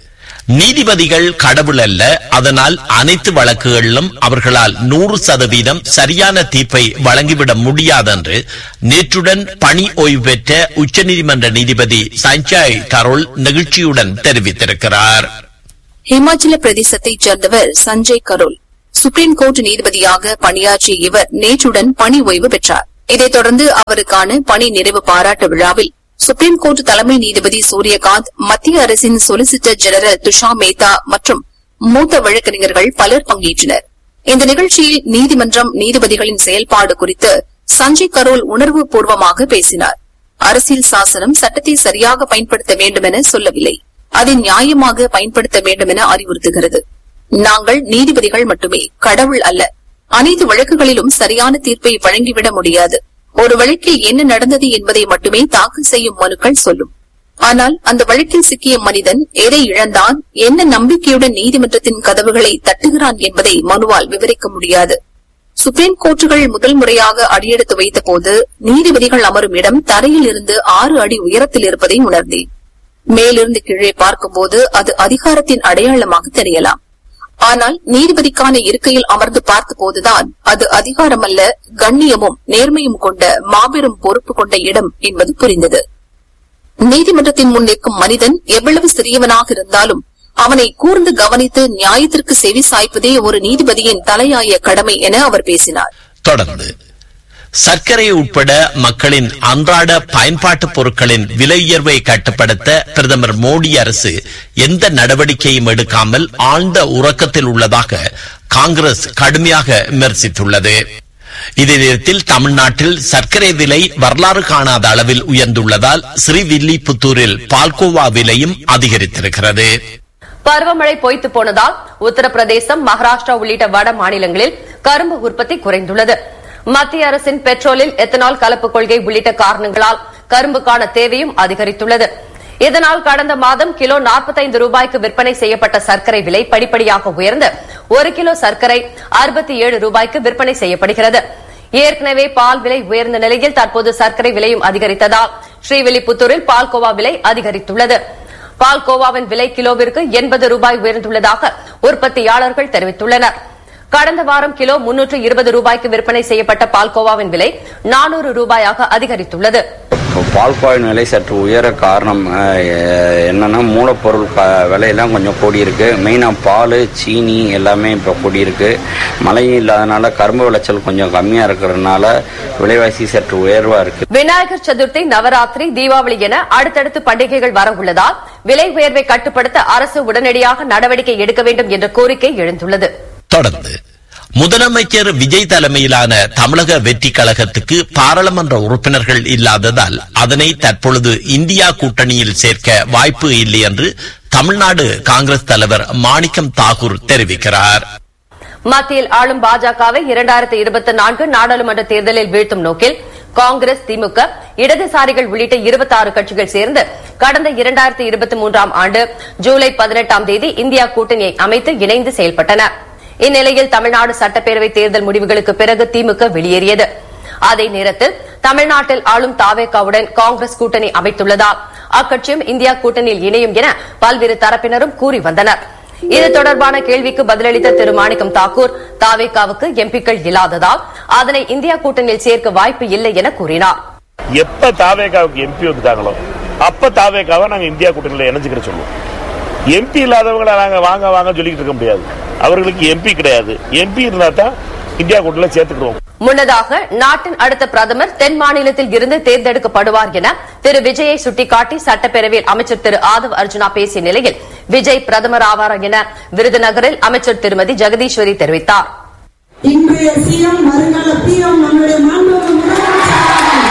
நீதிபதிகள் கடவுள் அல்ல, அதனால் அனைத்து வழக்குகளிலும் அவர்களால் நூறு சதவீதம் சரியான தீர்ப்பை வழங்கிவிட முடியாது என்று நேற்றுடன் பணி ஓய்வு பெற்ற உச்சநீதிமன்ற நீதிபதி சஞ்சய் கரோல் நெகிழ்ச்சியுடன் தெரிவித்திருக்கிறார். ஹிமாச்சல பிரதேசத்தைச் சேர்ந்தவர் சஞ்சய் கரோல். சுப்ரீம் கோர்ட் நீதிபதியாக பணியாற்றிய இவர் நேற்றுடன் பணி ஓய்வு பெற்றார். இதைத் தொடர்ந்து அவருக்கான பணி நிறைவு பாராட்டு விழாவில் சுப்ரீம் கோர்ட் தலைமை நீதிபதி சூரியகாந்த், மத்திய அரசின் சொலிசிட்டர் ஜெனரல் துஷார் மேத்தா மற்றும் மூத்த வழக்கறிஞர்கள் பலர் பங்கேற்றனர். இந்த நிகழ்ச்சியில் நீதிமன்றம் நீதிபதிகளின் செயல்பாடு குறித்து சஞ்சய் கரோல் உணர்வு பூர்வமாக பேசினார். அரசியல் சாசனம் சட்டத்தை சரியாக பயன்படுத்த வேண்டும் என சொல்லவில்லை, அதை நியாயமாக பயன்படுத்த வேண்டும் என அறிவுறுத்துகிறது. நாங்கள் நீதிபதிகள் மட்டுமே, கடவுள் அல்ல. அனைத்து வழக்குகளிலும் சரியான தீர்ப்பை வழங்கிவிட முடியாது. ஒரு வழக்கில் என்ன நடந்தது என்பதை மட்டுமே தாக்கல் செய்யும் மனுக்கள் சொல்லும். ஆனால் அந்த வழக்கில் சிக்கிய மனிதன் எதை இழந்தான், என்ன நம்பிக்கையுடன் நீதிமன்றத்தின் கதவுகளை தட்டுகிறான் என்பதை மனுவால் விவரிக்க முடியாது. சுப்ரீம் கோர்ட்டுகள் முதல் முறையாக அடியெடுத்து வைத்தபோது நீதிபதிகள் அமரும் இடம் தரையில் இருந்து ஆறு அடி உயரத்தில் இருப்பதை உணர்ந்தேன். மேலிருந்து கீழே பார்க்கும்போது அது அதிகாரத்தின் அடையாளமாக தெரியலாம். ஆனால் நீதிபதிக்கான இருக்கையில் அமர்ந்து பார்த்தபோதுதான் அது அதிகாரம் அல்ல, கண்ணியமும் நேர்மையும் கொண்ட மாபெரும் பொறுப்பு கொண்ட இடம் என்பது புரிந்தது. நீதிமன்றத்தின் முன் நிற்கும் மனிதன் எவ்வளவு சிறியவனாக இருந்தாலும் அவனை கூர்ந்து கவனித்து நியாயத்திற்கு செவி சாய்ப்பதே ஒரு நீதிபதியின் தலையாய கடமை என அவர் பேசினார். தொடர்ந்து சர்க்கரை உட்பட மக்களின் அன்றாட பயன்பாட்டு பொருட்களின் விலை உயர்வை கட்டுப்படுத்த பிரதமர் மோடி அரசு எந்த நடவடிக்கையும் எடுக்காமல் ஆழ்ந்த உறக்கத்தில் உள்ளதாக காங்கிரஸ் கடுமையாக விமர்சித்துள்ளது. இதே நேரத்தில் தமிழ்நாட்டில் சர்க்கரை விலை வரலாறு காணாத அளவில் உயர்ந்துள்ளதால் ஸ்ரீவில்லிபுத்தூரில் பால்கோவா விலையும் அதிகரித்திருக்கிறது. பருவமழை பொய்த்து போனதால் உத்தரப்பிரதேசம், மகாராஷ்டிரா உள்ளிட்ட வட மாநிலங்களில் கரும்பு உற்பத்தி குறைந்துள்ளது. மத்திய அரசின் பெட்ரோலில் எத்தனால் கலப்பு கொள்கை உள்ளிட்ட காரணங்களால் கரும்புக்கான தேவையும் அதிகரித்துள்ளது. இதனால் கடந்த மாதம் கிலோ நாற்பத்தைந்து ரூபாய்க்கு விற்பனை செய்யப்பட்ட சர்க்கரை விலை படிப்படியாக உயர்ந்து ஒரு கிலோ சர்க்கரை அறுபத்தி ஏழு ரூபாய்க்கு விற்பனை செய்யப்படுகிறது. ஏற்கனவே பால் விலை உயர்ந்த நிலையில் தற்போது சர்க்கரை விலையும் அதிகரித்ததால் ஸ்ரீவில்லிபுத்தூரில் பால்கோவா விலை அதிகரித்துள்ளது. பால்கோவாவின் விலை கிலோவிற்கு எண்பது ரூபாய் உயர்ந்துள்ளதாக உற்பத்தியாளர்கள் தெரிவித்துள்ளனர். கடந்த வாரம் கிலோ முன்னூற்று இருபது ரூபாய்க்கு விற்பனை செய்யப்பட்ட பால்கோவாவின் விலை நானூறு ரூபாயாக அதிகரித்துள்ளது. பால்கோவின் விலை சற்று உயர காரணம் என்னன்னா, மூலப்பொருள் விலையெல்லாம் கொஞ்சம் கூடியிருக்கு. மெயினாக பால், சீனி எல்லாமே இப்போ கூடியிருக்கு. மழையும் இல்லாதனால கரும்பு விளைச்சல் கொஞ்சம் கம்மியா இருக்கிறதுனால விலைவாசி சற்று உயர்வா இருக்கு. விநாயகர் சதுர்த்தி, நவராத்திரி, தீபாவளி என அடுத்தடுத்து பண்டிகைகள் வர உள்ளதால் விலை உயர்வை கட்டுப்படுத்த அரசு உடனடியாக நடவடிக்கை எடுக்க வேண்டும் என்ற கோரிக்கை எழுந்துள்ளது. தொடர்ந்து முதலமைச்சர் விஜய் தலைமையிலான தமிழக வெற்றி கழகத்துக்கு பாராளுமன்ற உறுப்பினர்கள் இல்லாததால் அதனை தற்பொழுது இந்தியா கூட்டணியில் சேர்க்க வாய்ப்பு இல்லை என்று தமிழ்நாடு காங்கிரஸ் தலைவர் மாணிக்கம் தாகூர் தெரிவிக்கிறார். மத்தியில் ஆளும் பாஜகவை இரண்டாயிரத்தி இருபத்தி நான்கு நாடாளுமன்ற தேர்தலில் வீழ்த்தும் நோக்கில் காங்கிரஸ், திமுக, இடதுசாரிகள் உள்ளிட்ட இருபத்தி ஆறு கட்சிகள் சேர்ந்து கடந்த இரண்டாயிரத்தி இருபத்தி மூன்றாம் ஆண்டு ஜூலை பதினெட்டாம் தேதி இந்தியா கூட்டணியை அமைத்து இணைந்து செயல்பட்டன. இந்நிலையில் தமிழ்நாடு சட்டப்பேரவை தேர்தல் முடிவுகளுக்கு பிறகு திமுக வெளியேறியது. அதே நேரத்தில் தமிழ்நாட்டில் ஆளும் தாவேகாவுடன் காங்கிரஸ் கூட்டணி அமைத்துள்ளதால் அக்கட்சியும் இந்தியா கூட்டணியில் இணையும் என பல்வேறு தரப்பினரும் கூறி வந்தனர். இது தொடர்பான கேள்விக்கு பதிலளித்த திரு மாணிக்கம் தாக்கூர், தாவேகாவுக்கு எம்பிக்கள் இல்லாததால் அதனை இந்தியா கூட்டணியில் சேர்க்க வாய்ப்பு இல்லை என கூறினார். எப்ப தாவேகாவுக்கு எம்பி வந்துட்டாங்களோ அப்ப தாவேகாவை நாங்க இந்தியா கூட்டணியில் இணைஞ்சுக்கிற சொல்லுவோம். எம்பி இல்லாதவங்களை நாங்க வாங்க வாங்க சொல்லிட்டு இருக்க முடியாது. அவர்களுக்கு எம்பி கிடையாது. எம்பி இருந்தா தான் இந்தியா கூட்டணியில் சேர்த்துக்கிறோம். முன்னதாக நாட்டின் அடுத்த பிரதமர் தென் மாநிலத்தில் இருந்து தேர்ந்தெடுக்கப்படுவார் என திரு விஜயை சுட்டிக்காட்டி சட்டப்பேரவையில் அமைச்சர் திரு ஆதவ் அர்ஜுனா பேசிய நிலையில் விஜய் பிரதமர் ஆவார் என விருதுநகரில் அமைச்சர் திருமதி ஜெகதீஸ்வரி தெரிவித்தார். இன்றைய சிஎம் வருங்கால பிஎம் நம்முடைய மாண்புமிகு முதலமைச்சர்.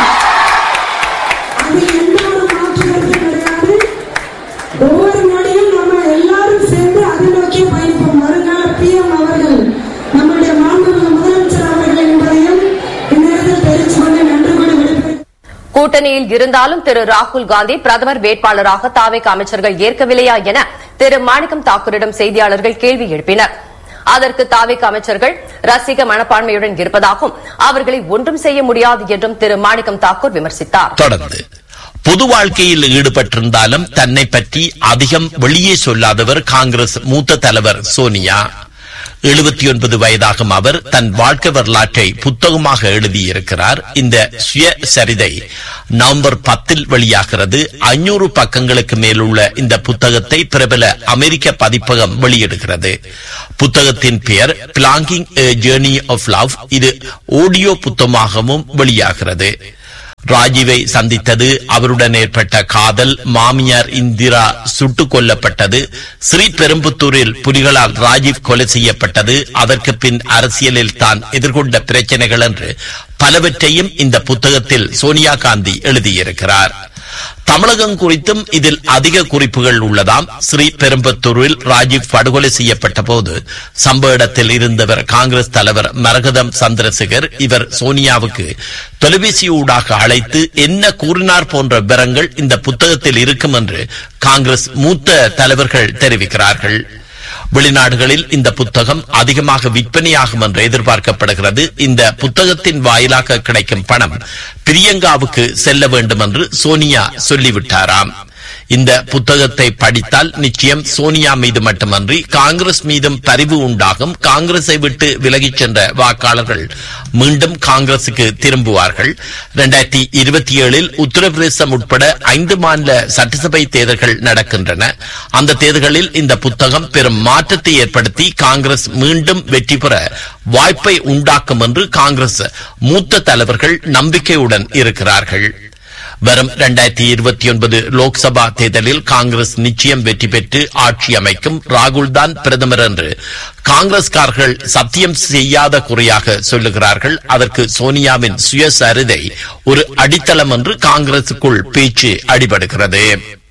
அது எந்த ஒரு மாற்று கருத்து கிடையாது. ஒவ்வொரு நொடியும் நம்ம எல்லாரும் சேர்ந்து அதை நோக்கி பயணிப்போம். வருங்கால பிஎம் அவர்கள் நம்முடைய மாண்புமிகு முதலமைச்சர் அவர்கள் என்பதையும் இந்நேரத்தில் தெரிவித்துக் கொண்டு நன்றி கூறி விடுகிறேன். கூட்டணியில் இருந்தாலும் திரு ராகுல் காந்தி பிரதமர் வேட்பாளராக தாவேக அமைச்சர்கள் ஏற்கவில்லையா என திரு மாணிக்கம் தாக்கூரிடம் செய்தியாளர்கள் கேள்வி எழுப்பினர். அதற்கு தாவேக அமைச்சர்கள் ரசிக மனப்பான்மையுடன் இருப்பதாகவும் அவர்களை ஒன்றும் செய்ய முடியாது என்றும் திரு மாணிக்கம் தாக்கூர் விமர்சித்தார். தொடர்ந்து பொது வாழ்க்கையில் ஈடுபட்டிருந்தாலும் தன்னை பற்றி அதிகம் வெளியே சொல்லாதவர் காங்கிரஸ் மூத்த தலைவர் சோனியா. எழுபத்தி ஒன்பது வயதாகும் அவர் தன் வாழ்க்கை வரலாற்றை புத்தகமாக எழுதியிருக்கிறார். இந்த சுயசரிதை நவம்பர் பத்தில் வெளியாகிறது. ஐநூறு பக்கங்களுக்கு மேலுள்ள இந்த புத்தகத்தை பிரபல அமெரிக்க பதிப்பகம் வெளியிடுகிறது. புத்தகத்தின் பெயர் பிளாங்கிங் எ ஜர்னி ஆஃப் லவ். இது ஆடியோ புத்தகமாகவும் வெளியாகிறது. ராஜீவை சந்தித்தது, அவருடன் ஏற்பட்ட காதல், மாமியார் இந்திரா சுட்டுக் கொல்லப்பட்டது, ஸ்ரீபெரும்புத்தூரில் புலிகளால் ராஜீவ் கொலை செய்யப்பட்டது, அதற்கு பின் அரசியலில் தான் எதிர்கொண்ட பிரச்சனைகள் என்று பலவற்றையும் இந்த புத்தகத்தில் சோனியா காந்தி எழுதியிருக்கிறார். தமிழகம் குறித்தும் இதில் அதிக குறிப்புகள் உள்ளதாம். ஸ்ரீபெரும்புத்தூரில் ராஜீவ் படுகொலை செய்யப்பட்ட போது சம்பவ இடத்தில் இருந்தவர் காங்கிரஸ் தலைவர் மரகதம் சந்திரசேகர். இவர் சோனியாவுக்கு தொலைபேசி ஊடாக அழைத்து என்ன கூறினார் போன்ற விவரங்கள் இந்த புத்தகத்தில் இருக்கும் என்று காங்கிரஸ் மூத்த தலைவர்கள் தெரிவிக்கிறார்கள். வெளிநாடுகளில் இந்த புத்தகம் அதிகமாக விற்பனையாகும் என்று எதிர்பார்க்கப்படுகிறது. இந்த புத்தகத்தின் வாயிலாக கிடைக்கும் பணம் பிரியங்காவுக்கு செல்ல வேண்டும் என்று சோனியா சொல்லிவிட்டாராம். இந்த புத்தகத்தை படித்தால் நிச்சயம் சோனியா மீது மட்டுமன்றி காங்கிரஸ் மீதும் பரிவு உண்டாகும். காங்கிரஸை விட்டு விலகிச் சென்ற வாக்காளர்கள் மீண்டும் காங்கிரசுக்கு திரும்புவார்கள். இரண்டாயிரத்தி இருபத்தி ஏழில் உத்தரப்பிரதேசம் உட்பட ஐந்து மாநில சட்டசபை தேர்தல்கள் நடக்கின்றன. அந்த தேர்தல்களில் இந்த புத்தகம் பெரும் மாற்றத்தை ஏற்படுத்தி காங்கிரஸ் மீண்டும் வெற்றி பெற வாய்ப்பை உண்டாக்கும் என்று காங்கிரஸ் மூத்த தலைவர்கள் நம்பிக்கையுடன் இருக்கிறார்கள். வரும் இரண்டாயிரத்தி இருபத்தி ஒன்பது லோக்சபா தேர்தலில் காங்கிரஸ் நிச்சயம் வெற்றி பெற்று ஆட்சி அமைக்கும். ராகுல் தான் பிரதமர் என்று காங்கிரஸ்காரர்கள் சத்தியம் செய்யாத குறையாக சொல்லுகிறார்கள். அதற்கு சோனியாவின் சுயசரிதை ஒரு அடித்தளம் என்று காங்கிரசுக்குள் பேச்சு அடிபடுகிறது.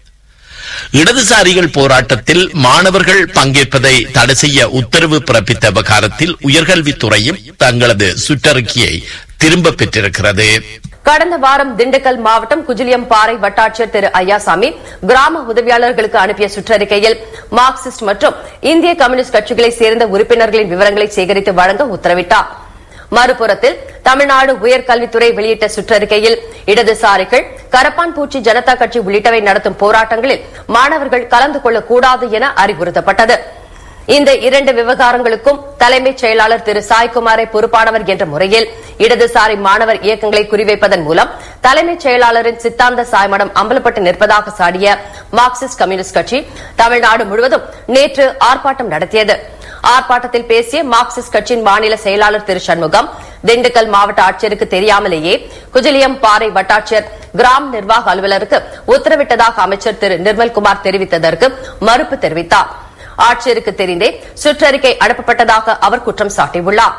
இடதுசாரிகள் போராட்டத்தில் மாணவர்கள் பங்கேற்பதை தடை செய்ய உத்தரவு பிறப்பித்த விவகாரத்தில் உயர்கல்வித்துறையும் தங்களது சுற்றறிக்கையை திரும்ப பெற்றிருக்கிறது. கடந்த வாரம் திண்டுக்கல் மாவட்டம் குஜிலியம் பாறை வட்டாட்சியர் திரு ஐயாசாமி கிராம உதவியாளர்களுக்கு அனுப்பிய சுற்றறிக்கையில் மார்க்சிஸ்ட் மற்றும் இந்திய கம்யூனிஸ்ட் கட்சிகளைச் சேர்ந்த உறுப்பினர்களின் விவரங்களை சேகரித்து வழங்க உத்தரவிட்டார். மறுபுறத்தில் தமிழ்நாடு உயர்கல்வித்துறை வெளியிட்ட சுற்றறிக்கையில் இடதுசாரிகள், கரப்பான்பூச்சி ஜனதா கட்சி உள்ளிட்டவை நடத்தும் போராட்டங்களில் மாணவர்கள் கலந்து கொள்ளக்கூடாது என அறிவுறுத்தப்பட்டது. இந்த இரண்டு விவகாரங்களுக்கும் தலைமைச் செயலாளர் திரு சாய்குமாரை பொறுப்பானவர் என்ற முறையில் இடதுசாரி மாணவர் இயக்கங்களை குறிவைப்பதன் மூலம் தலைமைச் செயலாளரின் சித்தாந்த சாய்மடம் அம்பலப்பட்டு நிற்பதாக சாடிய மார்க்சிஸ்ட் கம்யூனிஸ்ட் கட்சி தமிழ்நாடு முழுவதும் நேற்று ஆர்ப்பாட்டம் நடத்தியது. ஆர்ப்பாட்டத்தில் பேசிய மார்க்சிஸ்ட் கட்சியின் மாநில செயலாளர் திரு சண்முகம், திண்டுக்கல் மாவட்ட ஆட்சியருக்கு தெரியாமலேயே குஜிலியம் பாறை வட்டாட்சியர் கிராம நிர்வாக அலுவலருக்கு உத்தரவிட்டதாக அமைச்சர் திரு நிர்மல்குமார் தெரிவித்ததற்கு மறுப்பு தெரிவித்தார். ஆட்சியருக்கு தெரிந்தே சுற்றறிக்கை அனுப்பப்பட்டதாக அவர் குற்றம் சாட்டியுள்ளார்.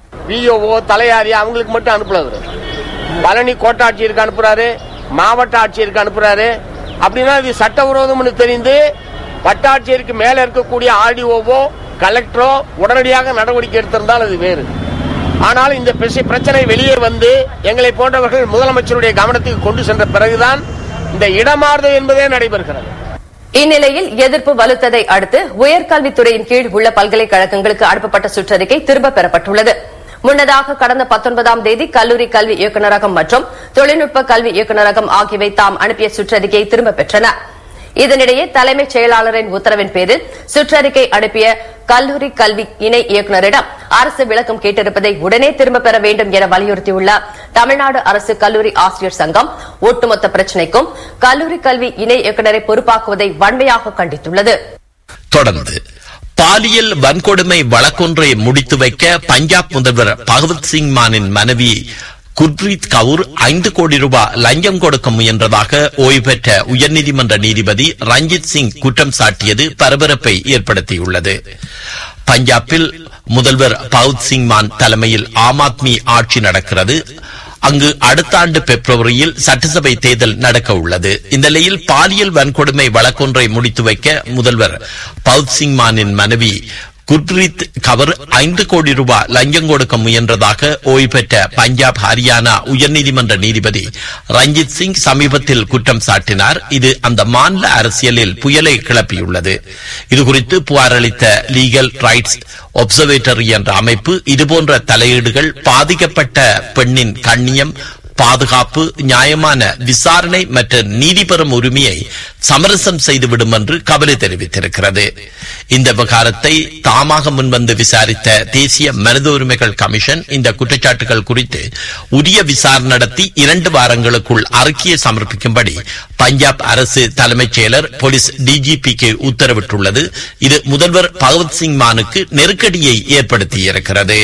விஓஓ தலையாரி அவங்களுக்கு மட்டும் அனுப்புறாரு, பழனி கோட்டாட்சியருக்கு அனுப்புறாரு, மாவட்ட ஆட்சியருக்கு அனுப்புறாரு. அப்படின்னா இது சட்டவிரோதம்னு தெரிந்து வட்டாட்சியருக்கு மேல இருக்கக்கூடிய ஆர்டிஓவோ கலெக்டரோ உடனடியாக நடவடிக்கை எடுத்திருந்தால் அது வேறு. ஆனால் இந்த பிரச்சனை வெளியே வந்து எங்களை போன்றவர்கள் முதலமைச்சருடைய கவனத்துக்கு கொண்டு சென்ற பிறகுதான் இந்த இடமாறுதல் என்பதே நடைபெறுகிறது. இந்நிலையில் எதிர்ப்பு வலுத்ததை அடுத்து உயர்கல்வித்துறையின் கீழ் உள்ள பல்கலைக்கழகங்களுக்கு அனுப்பப்பட்ட சுற்றறிக்கை திரும்பப் பெறப்பட்டுள்ளது. முன்னதாக கடந்த பத்தொன்பதாம் தேதி கல்லூரி கல்வி இயக்குநரகம் மற்றும் தொழில்நுட்ப கல்வி இயக்குநரகம் ஆகியவை தாம் அனுப்பிய சுற்றறிக்கையை திரும்பப் பெற்றன. இதனிடையே தலைமைச் செயலாளரின் உத்தரவின் பேரில் சுற்றறிக்கை அனுப்பிய கல்லூரி கல்வி இணை இயக்குநரிடம் அரசு விளக்கம் கேட்டிருப்பதை உடனே திரும்பப் பெற வேண்டும் என வலியுறுத்தியுள்ள தமிழ்நாடு அரசு கல்லூரி ஆசிரியர் சங்கம் ஒட்டுமொத்த பிரச்சினைக்கும் கல்லூரி கல்வி இணை இயக்குநரை பொறுப்பாக்குவதை வன்மையாக கண்டித்துள்ளது. தொடர்ந்து பாலியல் வன்கொடுமை வழக்கொன்றை முடித்து வைக்க பஞ்சாப் முதல்வர் பகவத் சிங் மானின் மனைவி குர்ப்ரீத் கவுர் ஐந்து கோடி ரூபாய் லஞ்சம் கொடுக்க முயன்றதாக ஓய்வு பெற்ற உயர்நீதிமன்ற நீதிபதி ரஞ்சித் சிங் குற்றம் சாட்டியது பரபரப்பை ஏற்படுத்தியுள்ளது. பஞ்சாபில் முதல்வர் பகவத் சிங் மான் தலைமையில் ஆம் ஆத்மி ஆட்சி நடக்கிறது. அங்கு அடுத்த ஆண்டு பிப்ரவரியில் சட்டசபை தேர்தல் நடக்க உள்ளது. இந்த நிலையில் பாலியல் வன்கொடுமை வழக்கொன்றை முடித்து வைக்க முதல்வர் பகவத் சிங் மானின் மனைவி குர்ப்ரீத் கவர் ஐந்து கோடி ரூபாய் லஞ்சம் கொடுக்க முயன்றதாக ஓய்வு பெற்ற பஞ்சாப் ஹரியானா உயர்நீதிமன்ற நீதிபதி ரஞ்சித் சிங் சமீபத்தில் குற்றம் சாட்டினார். இது அந்த மாநில அரசியலில் புயலை கிளப்பியுள்ளது. இதுகுறித்து புகார் அளித்த லீகல் ரைட்ஸ் ஒப்சர்வேட்டரி என்ற அமைப்பு இதுபோன்ற தலையீடுகள் பாதிக்கப்பட்ட பெண்ணின் கண்ணியம், பாதுகாப்பு, நியாயமான விசாரணை மற்றும் நீதி பெறும் உரிமையை சமரசம் செய்துவிடும் என்று கவலை தெரிவித்திருக்கிறது. இந்த விவகாரத்தை தாமாக முன்வந்து விசாரித்த தேசிய மனித உரிமைகள் கமிஷன் இந்த குற்றச்சாட்டுகள் குறித்து உரிய விசாரணை நடத்தி இரண்டு வாரங்களுக்குள் அறிக்கையை சமர்ப்பிக்கும்படி பஞ்சாப் அரசு தலைமைச் செயலர் போலீஸ் டிஜிபிக்கு உத்தரவிட்டுள்ளது. இது முதல்வர் பகவத் சிங் மானுக்கு நெருக்கடியை ஏற்படுத்தியிருக்கிறது.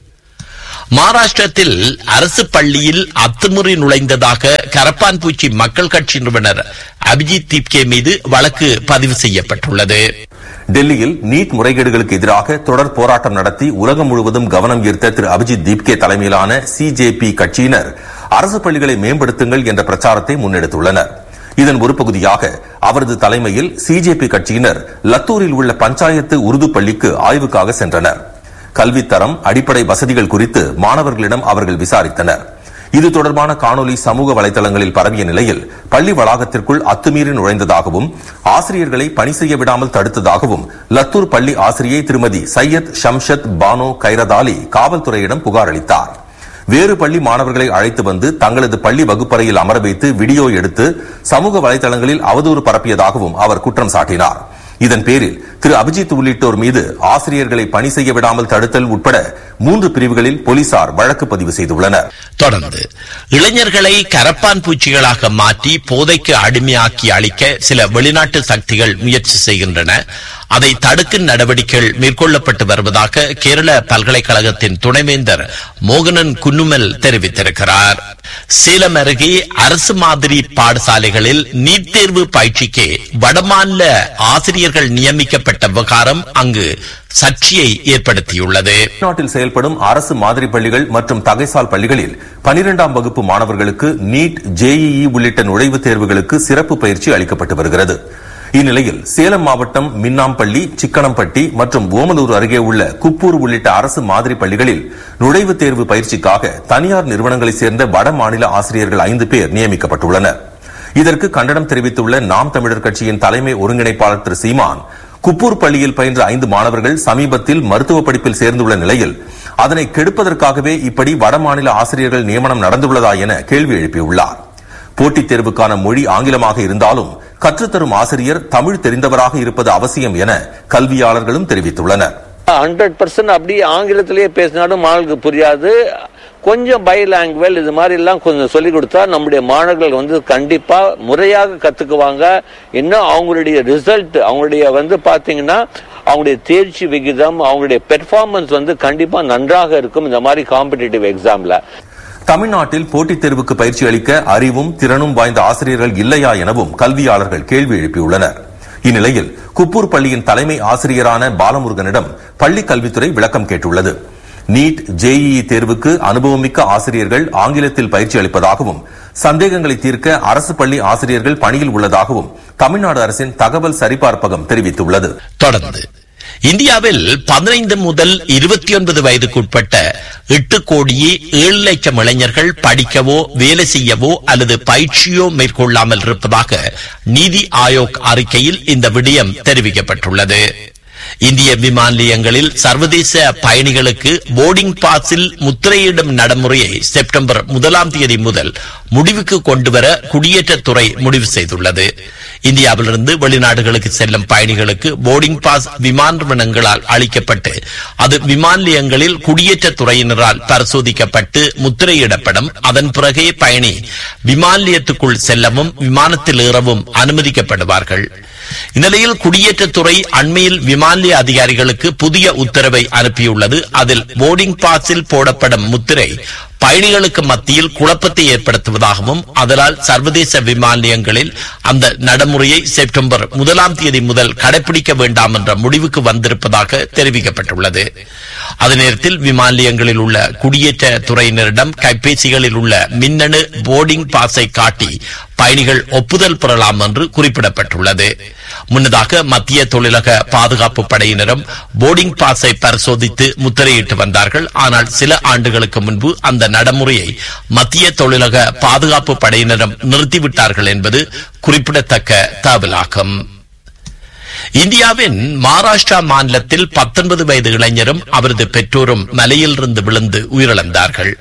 மகாராஷ்டிரத்தில் அரசு பள்ளியில் அத்துமுறை நுழைந்ததாக கரப்பான்பூச்சி மக்கள் கட்சி நிறுவனர் அபிஜித் திப்கே மீது வழக்கு பதிவு செய்யப்பட்டுள்ளது. டெல்லியில் நீட் முறைகேடுகளுக்கு எதிராக தொடர் போராட்டம் நடத்தி உலகம் முழுவதும் கவனம் ஈர்த்த திரு அபிஜித் தீப்கே தலைமையிலான சிஜேபி கட்சியினர் அரசு பள்ளிகளை மேம்படுத்துங்கள் என்ற பிரச்சாரத்தை முன்னெடுத்துள்ளனர். இதன் ஒரு பகுதியாக அவரது தலைமையில் சிஜேபி கட்சியினர் லத்தூரில் உள்ள பஞ்சாயத்து உருது பள்ளிக்கு ஆய்வுக்காக சென்றனர். கல்வித்தரம், அடிப்படை வசதிகள் குறித்து மாணவர்களிடம் அவர்கள் விசாரித்தனர். இது தொடர்பான காணொலி சமூக வலைதளங்களில் பரவிய நிலையில் பள்ளி வளாகத்திற்குள் அத்துமீறி நுழைந்ததாகவும் ஆசிரியர்களை பணி செய்ய விடாமல் தடுத்ததாகவும் லத்தூர் பள்ளி ஆசிரியை திருமதி சையத் ஷம்ஷத் பானோ கைரதாலி காவல்துறையிடம் புகார் அளித்தார். வேறு பள்ளி மாணவர்களை அழைத்து வந்து தங்களது பள்ளி வகுப்பறையில் அமர வைத்து வீடியோ எடுத்து சமூக வலைதளங்களில் அவதூறு பரப்பியதாகவும் அவர் குற்றம் சாட்டினார். இதன் பேரில் திரு அபிஜித் உள்ளிட்டோர் மீது ஆசிரியர்களை பணி செய்ய விடாமல் தடுத்தல் உட்பட மூன்று பிரிவுகளில் போலீசார் வழக்கு பதிவு செய்துள்ளனர். தொடர்ந்து இளைஞர்களை கரப்பான் பூச்சிகளாக மாற்றி போதைக்கு அடிமையாக்கி அளிக்க சில வெளிநாட்டு சக்திகள் முயற்சி செய்கின்றன. அதை தடுக்கும் நடவடிக்கைகள் மேற்கொள்ளப்பட்டு வருவதாக கேரள பல்கலைக்கழகத்தின் துணைவேந்தர் மோகனன் குன்னுமல் தெரிவித்திருக்கிறார். சேலம் அருகே அரசு மாதிரி பாடசாலைகளில் நீட் தேர்வு பயிற்சிக்கு வடமாநில ஆசிரியர்கள் நியமிக்கப்பட்ட விவகாரம் அங்கு சர்ச்சையை ஏற்படுத்தியுள்ளது. நாட்டில் செயல்படும் அரசு மாதிரி பள்ளிகள் மற்றும் தகைசால் பள்ளிகளில் பனிரெண்டாம் வகுப்பு மாணவர்களுக்கு நீட், ஜேஇஇ உள்ளிட்ட நுழைவுத் தேர்வுகளுக்கு சிறப்பு பயிற்சி அளிக்கப்பட்டு வருகிறது. இந்நிலையில் சேலம் மாவட்டம் மின்னாம்பள்ளி, சிக்கனம்பட்டி மற்றும் ஓமலூர் அருகே உள்ள குப்பூர் உள்ளிட்ட அரசு மாதிரி பள்ளிகளில் நுழைவுத் தேர்வு பயிற்சிக்காக தனியார் நிறுவனங்களைச் சேர்ந்த வட மாநில ஆசிரியர்கள் ஐந்து பேர் நியமிக்கப்பட்டுள்ளனர். இதற்கு கண்டனம் தெரிவித்துள்ள நாம் தமிழர் கட்சியின் தலைமை ஒருங்கிணைப்பாளர் திரு சீமான், குப்பூர் பள்ளியில் பயின்ற ஐந்து மாணவர்கள் சமீபத்தில் மருத்துவ படிப்பில் சேர்ந்துள்ள நிலையில் அதனை கெடுப்பதற்காகவே இப்படி வடமாநில ஆசிரியர்கள் நியமனம் நடந்துள்ளதா என கேள்வி எழுப்பியுள்ளார். போட்டித் தேர்வுக்கான மொழி ஆங்கிலமாக இருந்தாலும் கற்றுத்தரும் ஆசிரியர் தமிழ் தெரிந்தவராக இருப்பது அவசியம் என கல்வியாளர்களும் தெரிவித்துள்ளனர். ஹண்ட்ரட் பர்சன்ட் அப்படி ஆங்கிலத்திலேயே பேசினாலும் மாணவர்களுக்கு புரியாது. கொஞ்சம் பை லாங்குவேஜ் இது மாதிரி எல்லாம் கொஞ்சம் சொல்லிக் கொடுத்தா நம்முடைய மாணவர்கள் வந்து கண்டிப்பா முறையாக கத்துக்குவாங்க. இன்னும் அவங்களுடைய ரிசல்ட், அவங்களுடைய வந்து பாத்தீங்கன்னா அவங்களுடைய தேர்ச்சி விகிதம், அவங்களுடைய பெர்ஃபார்மன்ஸ் வந்து கண்டிப்பா நன்றாக இருக்கும் இந்த மாதிரி காம்படிட்டிவ் எக்ஸாம்ல. தமிழ்நாட்டில் போட்டித் தேர்வுக்கு பயிற்சி அளிக்க அறிவும் திறனும் வாய்ந்த ஆசிரியர்கள் இல்லையா எனவும் கல்வியாளர்கள் கேள்வி எழுப்பியுள்ளனர். இந்நிலையில் குப்பூர் பள்ளியின் தலைமை ஆசிரியரான பாலமுருகனிடம் பள்ளி கல்வித்துறை விளக்கம் கேட்டுள்ளது. நீட், ஜேஇஇ தேர்வுக்கு அனுபவமிக்க ஆசிரியர்கள் ஆங்கிலத்தில் பயிற்சி அளிப்பதாகவும் சந்தேகங்களை தீர்க்க அரசு பள்ளி ஆசிரியர்கள் பணியில் உள்ளதாகவும் தமிழ்நாடு அரசின் தகவல் சரிபார்ப்பகம் தெரிவித்துள்ளது. தொடர்ந்து இந்தியாவில் பதினைந்து முதல் இருபத்தி ஒன்பது வயதுக்குட்பட்ட எட்டு கோடியே ஏழு லட்சம் இளைஞர்கள் படிக்கவோ வேலை செய்யவோ அல்லது பயிற்சியோ மேற்கொள்ளாமல் இருப்பதாக நீதி ஆயோக் அறிக்கையில் இந்த விடயம் தெரிவிக்கப்பட்டுள்ளது. இந்திய விமான நிலையங்களில் சர்வதேச பயணிகளுக்கு போர்டிங் பாஸில் முத்திரையிடும் நடைமுறையை செப்டம்பர் முதலாம் தேதி முதல் முடிவுக்கு கொண்டுவர குடியேற்றத்துறை முடிவு செய்துள்ளது. இந்தியாவிலிருந்து வெளிநாடுகளுக்கு செல்லும் பயணிகளுக்கு போர்டிங் பாஸ் விமான நிறுவனங்களால் அளிக்கப்பட்டு அது விமான நிலையங்களில் குடியேற்றத்துறையினரால் பரிசோதிக்கப்பட்டு முத்திரையிடப்படும். அதன் பிறகே பயணி விமான நிலையத்துக்குள் செல்லவும் விமானத்தில் ஏறவும் அனுமதிக்கப்படுவார்கள். இந்நிலையில் குடியேற்றத்துறை அண்மையில் விமான நிலைய அதிகாரிகளுக்கு புதிய உத்தரவை அனுப்பியுள்ளது. அதில் போர்டிங் பாஸில் போடப்படும் முத்திரை பயணிகளுக்கு மத்தியில் குழப்பத்தை ஏற்படுத்துவதாகவும் அதனால் சர்வதேச விமான நிலையங்களில் அந்த நடைமுறையை செப்டம்பர் முதலாம் தேதி முதல் கடைபிடிக்க வேண்டாம் என்ற முடிவுக்கு வந்திருப்பதாக தெரிவிக்கப்பட்டுள்ளது. அதே நேரத்தில் விமான நிலையங்களில் உள்ள குடியேற்ற துறையினரிடம் கைபேசிகளில் உள்ள மின்னணு போர்டிங் பாஸை காட்டி பயணிகள் ஒப்புதல் பெறலாம் என்று குறிப்பிடப்பட்டுள்ளது. முன்னதாக மத்திய தொழிலக பாதுகாப்பு படையினரும் போர்டிங் பாஸை பரிசோதித்து முத்திரையிட்டு வந்தார்கள். ஆனால் சில ஆண்டுகளுக்கு முன்பு அந்த நடைமுறையை மத்திய தொழிலக பாதுகாப்பு படையினரும் நிறுத்திவிட்டார்கள் என்பது குறிப்பிடத்தக்க தகவலாகும். இந்தியாவின் மகாராஷ்டிரா மாநிலத்தில் பத்தொன்பது வயது இளைஞரும் அவரது பெற்றோரும் மலையிலிருந்து விழுந்து உயிரிழந்தார்கள்.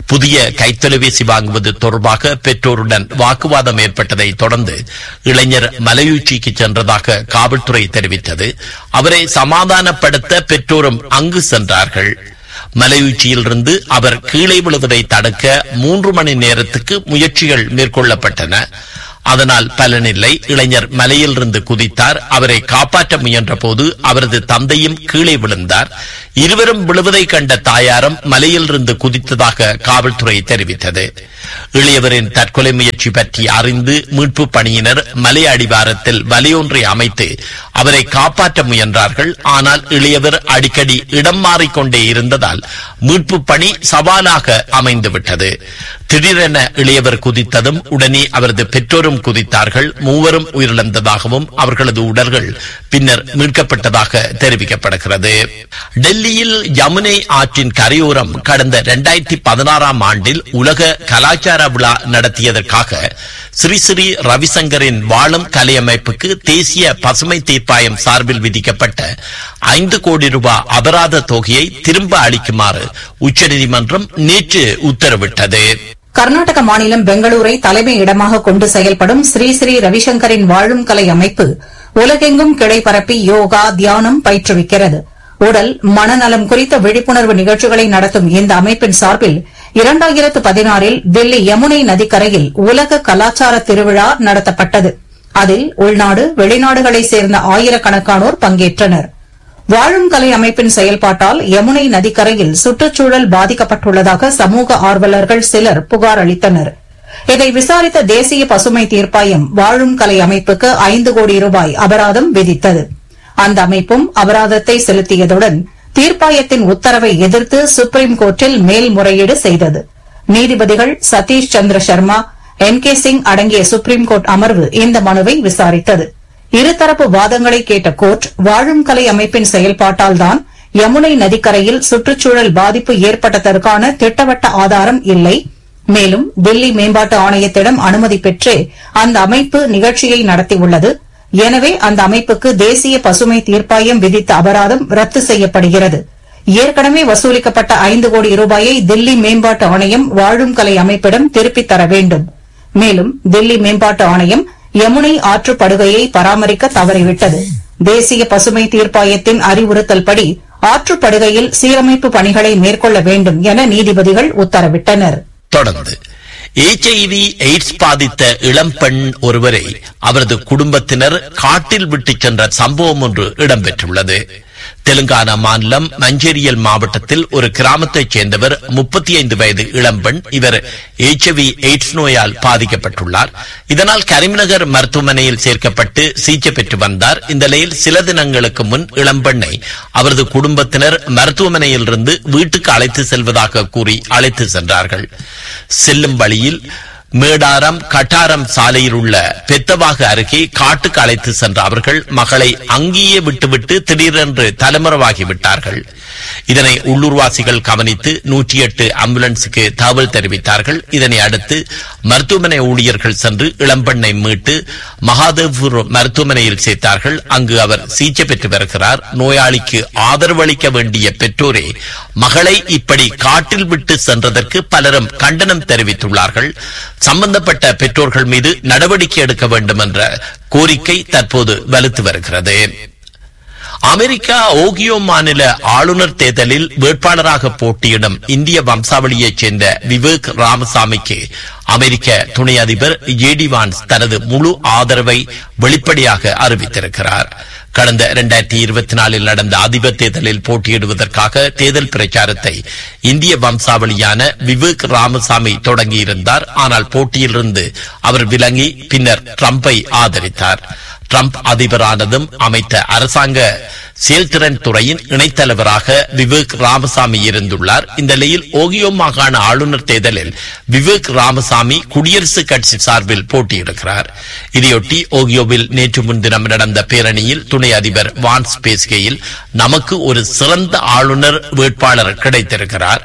புதிய கைத்தொலைபேசி வாங்குவது தொடர்பாக பெற்றோருடன் வாக்குவாதம் ஏற்பட்டதை தொடர்ந்து இளைஞர் மலையுச்சிக்கு சென்றதாக காவல்துறை தெரிவித்தது. அவரை சமாதானப்படுத்த பெற்றோரும் அங்கு சென்றார்கள். மலையுச்சியிலிருந்து அவர் கீழே விழுவதை தடுக்க மூன்று மணி நேரத்துக்கு முயற்சிகள் மேற்கொள்ளப்பட்டன. அதனால் பலனில்லை. இளைஞர் மலையிலிருந்து குதித்தார். அவரை காப்பாற்ற முயன்ற போது அவரது தந்தையும் கீழே விழுந்தார். இருவரும் விழுவதை கண்ட தாயாரும் மலையிலிருந்து குதித்ததாக காவல்துறை தெரிவித்தது. இளையவரின் தற்கொலை முயற்சி பற்றி அறிந்து மீட்பு பணியினர் மலை அடிவாரத்தில் வலையொன்றை அமைத்து அவரை காப்பாற்ற முயன்றார்கள். ஆனால் இளையவர் அடிக்கடி இடம் மாறிக்கொண்டே இருந்ததால் மீட்பு பணி சவாலாக அமைந்துவிட்டது. திடீரென இளையவர் குதித்ததும் உடனே அவரது பெற்றோரும் குதித்தார்கள். மூவரும் உயிரிழந்ததாகவும் அவர்களது உடல்கள் பின்னர் மீட்கப்பட்டதாக தெரிவிக்கப்படுகிறது. டெல்லியில் யமுனை ஆற்றின் கரையோரம் கடந்த இரண்டாயிரத்தி பதினாறாம் ஆண்டில் உலக கலாச்சார விழா நடத்தியதற்காக ஸ்ரீ ஸ்ரீ ரவிசங்கரின் வாழும் கலை அமைப்புக்கு தேசிய பசுமை தீர்ப்பாயம் சார்பில் விதிக்கப்பட்ட ஐந்து கோடி ரூபாய் அபராத தொகையை திரும்ப அளிக்குமாறு உச்சநீதிமன்றம் நேற்று உத்தரவிட்டது. கர்நாடக மாநிலம் பெங்களூரை தலைமை இடமாக கொண்டு செயல்படும் ஸ்ரீ ஸ்ரீ ரவிசங்கரின் வாழும் கலை அமைப்பு உலகெங்கும் கிளை பரப்பி யோகா, தியானம் பயிற்றுவிக்கிறது. உடல் மனநலம் குறித்த விழிப்புணர்வு நிகழ்ச்சிகளை நடத்தும் இந்த அமைப்பின் சார்பில் இரண்டாயிரத்து பதினாறில் தில்லி யமுனை நதிக்கரையில் உலக கலாச்சார திருவிழா நடத்தப்பட்டது. அதில் உள்நாடு வெளிநாடுகளைச் சேர்ந்த ஆயிரக்கணக்கானோர் பங்கேற்றனர். வாழும் கலை அமைப்பின் செயல்பாட்டால் யமுனை நதிக்கரையில் சுற்றுச்சூழல் பாதிக்கப்பட்டுள்ளதாக சமூக ஆர்வலர்கள் சிலர் புகார் அளித்தனர். இதை விசாரித்த தேசிய பசுமை தீர்ப்பாயம் வாழும் கலை அமைப்புக்கு ஐந்து கோடி ரூபாய் அபராதம் விதித்தது. அந்த அமைப்பும் அபராதத்தை செலுத்தியதுடன் தீர்ப்பாயத்தின் உத்தரவை எதிர்த்து சுப்ரீம் கோர்ட்டில் மேல்முறையீடு செய்தது. நீதிபதிகள் சதீஷ் சந்திர சர்மா, என் கே சிங் அடங்கிய சுப்ரீம் கோர்ட் அமர்வு இந்த மனுவை விசாரித்தது. இருதரப்பு வாதங்களை கேட்ட கோர்ட் வாழும் கலை அமைப்பின் செயல்பாட்டால் தான் யமுனை நதிக்கரையில் சுற்றுச்சூழல் பாதிப்பு ஏற்பட்டதற்கான திட்டவட்ட ஆதாரம் இல்லை. மேலும் தில்லி மேம்பாட்டு ஆணையத்திடம் அனுமதி பெற்றே அந்த அமைப்பு நிகழ்ச்சியை நடத்தியுள்ளது. எனவே அந்த அமைப்புக்கு தேசிய பசுமை தீர்ப்பாயம் விதித்த அபராதம் ரத்து செய்யப்படுகிறது. ஏற்கனவே வசூலிக்கப்பட்ட ஐந்து கோடி ரூபாயை தில்லி மேம்பாட்டு ஆணையம் வாழும் கலை அமைப்பிடம் திருப்பித் தர வேண்டும். மேலும் தில்லி மேம்பாட்டு ஆணையம் யமுனை ஆற்று படுகையை பராமரிக்க தவறிவிட்டது. தேசிய பசுமை தீர்ப்பாயத்தின் அறிவுறுத்தல்படி ஆற்றுப்படுகையில் சீரமைப்பு பணிகளை மேற்கொள்ள வேண்டும் என நீதிபதிகள் உத்தரவிட்டனர். தொடர்ந்து எச் ஐ வி எய்ட்ஸ் பாதித்த இளம்பெண் ஒருவரை அவரது குடும்பத்தினர் காட்டில் விட்டுச் சென்ற சம்பவம் ஒன்று இடம்பெற்றுள்ளது. தெலுங்கானா மாநிலம் மஞ்சேரியல் மாவட்டத்தில் ஒரு கிராமத்தைச் சேர்ந்தவர் முப்பத்தி ஐந்து வயது இளம்பெண். இவர் எச் ஐ வி எய்ட்ஸ் நோயால் பாதிக்கப்பட்டுள்ளார். இதனால் கரிமநகர் மருத்துவமனையில் சேர்க்கப்பட்டு சிகிச்சை பெற்று வந்தார். இந்த நிலையில் சில தினங்களுக்கு முன் இளம்பெண்ணை அவரது குடும்பத்தினர் மருத்துவமனையில் இருந்து வீட்டுக்கு அழைத்து செல்வதாக கூறி அழைத்து சென்றார்கள். செல்லும் வழியில் மேடாரம் கட்டாரம் சாலையில் உள்ள பெத்தவாக அருகே காட்டுக்கு அழைத்து சென்ற அவர்கள் மகளை அங்கேயே விட்டுவிட்டு திடீரென்று தலைமறைவாகிவிட்டார்கள். இதனை உள்ளூர்வாசிகள் கவனித்து நூற்றி எட்டு ஆம்புலன்ஸுக்கு தகவல் தெரிவித்தார்கள். இதனை அடுத்து மருத்துவமனை ஊழியர்கள் சென்று இளம்பெண்ணை மீட்டு மகாதேவ்பூர் மருத்துவமனையில் சேர்த்தார்கள். அங்கு அவர் சிகிச்சை பெற்று வருகிறார். நோயாளிக்கு ஆதரவு அளிக்க வேண்டிய பெற்றோரே மகளை இப்படி காட்டில் விட்டு சென்றதற்கு பலரும் கண்டனம் தெரிவித்துள்ளார்கள். சம்பந்தப்பட்ட பெற்றோர்கள் மீது நடவடிக்கை எடுக்க வேண்டும் என்ற கோரிக்கை தற்போது வலுத்து வருகிறது. அமெரிக்கா ஓகியோ மாநில ஆளுநர் தேர்தலில் வேட்பாளராக போட்டியிடும் இந்திய வம்சாவளியைச் சேர்ந்த விவேக் ராமசாமிக்கு அமெரிக்க துணை அதிபர் ஜே டி வான்ஸ் தனது முழு ஆதரவை வெளிப்படையாக அறிவித்திருக்கிறார். கடந்த இரண்டாயிரத்தி இருபத்தி நாலில் நடந்த அதிபர் தேர்தலில் போட்டியிடுவதற்காக தேர்தல் பிரச்சாரத்தை இந்திய வம்சாவளியான விவேக் ராமசாமி தொடங்கியிருந்தார். ஆனால் போட்டியிலிருந்து அவர் விலகி பின்னர் ட்ரம்பை ஆதரித்தார். ட்ரம்ப் அதிபரானதும் அமைத்த அரசாங்க செயல்திறன் துறையின் இணைத்தலைவராக விவேக் ராமசாமி இருந்துள்ளார். இந்த நிலையில் ஓகியோ மாகாண ஆளுநர் தேர்தலில் விவேக் ராமசாமி குடியரசுக் கட்சி சார்பில் போட்டியிடுகிறார். இதையொட்டி ஓகியோவில் நேற்று முன்தினம் நடந்த பேரணியில் துணை அதிபர் வான்ஸ் பேசுகையில், நமக்கு ஒரு சிறந்த ஆளுநர் வேட்பாளர் கிடைத்திருக்கிறார்.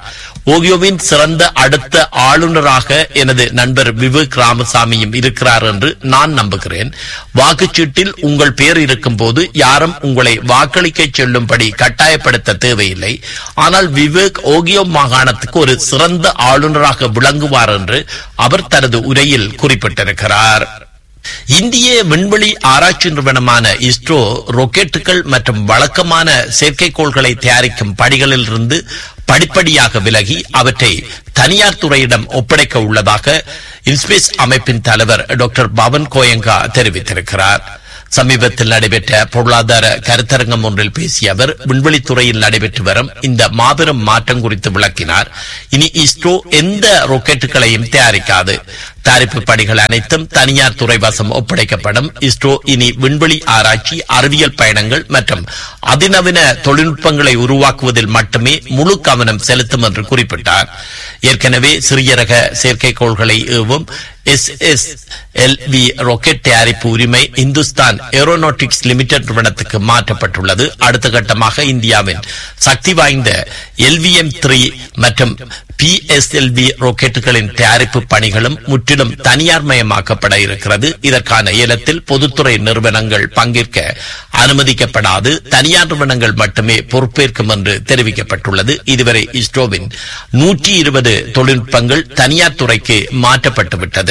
ஓகியோவின் சிறந்த அடுத்த ஆளுநராக எனது நண்பர் விவேக் ராமசாமியும் இருக்கிறார் என்று நான் நம்புகிறேன். வாக்குச்சீட்டில் உங்கள் பெயர் இருக்கும் போது யாரும் உங்களை வாக்களிக்க செல்லும்படி கட்டாயப்படுத்த தேவையில்லை. ஆனால் விவேக் ஓகியோ மாகாணத்துக்கு ஒரு சிறந்த ஆளுநராக விளங்குவார் என்று அவர் தனது உரையில் குறிப்பிட்டிருக்கிறார். இந்திய விண்வெளி ஆராய்ச்சி நிறுவனமான இஸ்ரோ ராக்கெட்டுகள் மற்றும் வழக்கமான செயற்கைக்கோள்களை தயாரிக்கும் பணிகளில் இருந்து படிப்படியாக விலகி அவற்றை தனியார் துறையிடம் ஒப்படைக்க உள்ளதாக இன்ஸ்பேஸ் அமைப்பின் தலைவர் டாக்டர் பவன் கோயங்கா தெரிவித்திருக்கிறார். சமீபத்தில் நடைபெற்ற பொருளாதார கருத்தரங்கம் ஒன்றில் பேசிய அவர் விண்வெளித்துறையில் நடைபெற்று வரும் இந்த மாபெரும் மாற்றம் குறித்து விளக்கினார். இனி இஸ்ரோ எந்த ராக்கெட்டுகளையும் தயாரிக்காது. தயாரிப்பு பணிகள் அனைத்தும் தனியார் துறை வசம் ஒப்படைக்கப்படும். இஸ்ரோ இனி விண்வெளி ஆராய்ச்சி, அறிவியல் பயணங்கள் மற்றும் அதிநவீன தொழில்நுட்பங்களை உருவாக்குவதில் மட்டுமே முழு கவனம் செலுத்தும் என்று குறிப்பிட்டார். ஏற்கனவே சிறிய ரக செயற்கைக்கோள்களை ஏவும் S S L V rocket தயாரிப்பு உரிமை இந்துஸ்தான் ஏரோநாட்டிக்ஸ் லிமிடெட் நிறுவனத்துக்கு மாற்றப்பட்டுள்ளது. அடுத்த கட்டமாக இந்தியாவின் சக்தி வாய்ந்த எல் வி எம் த்ரீ மற்றும் பி எஸ் எல் வி ராக்கெட்டுகளின் தயாரிப்பு பணிகளும் முற்றிலும் தனியார் மயமாக்கப்பட இருக்கிறது. இதற்கான ஏலத்தில் பொதுத்துறை நிறுவனங்கள் பங்கேற்க அனுமதிக்கப்படாது. தனியார் நிறுவனங்கள் மட்டுமே பொறுப்பேற்கும் என்று தெரிவிக்கப்பட்டுள்ளது. இதுவரை இஸ்ரோவின் நூற்றி இருபது தொழில்நுட்பங்கள் தனியார் துறைக்கு மாற்றப்பட்டுவிட்டது.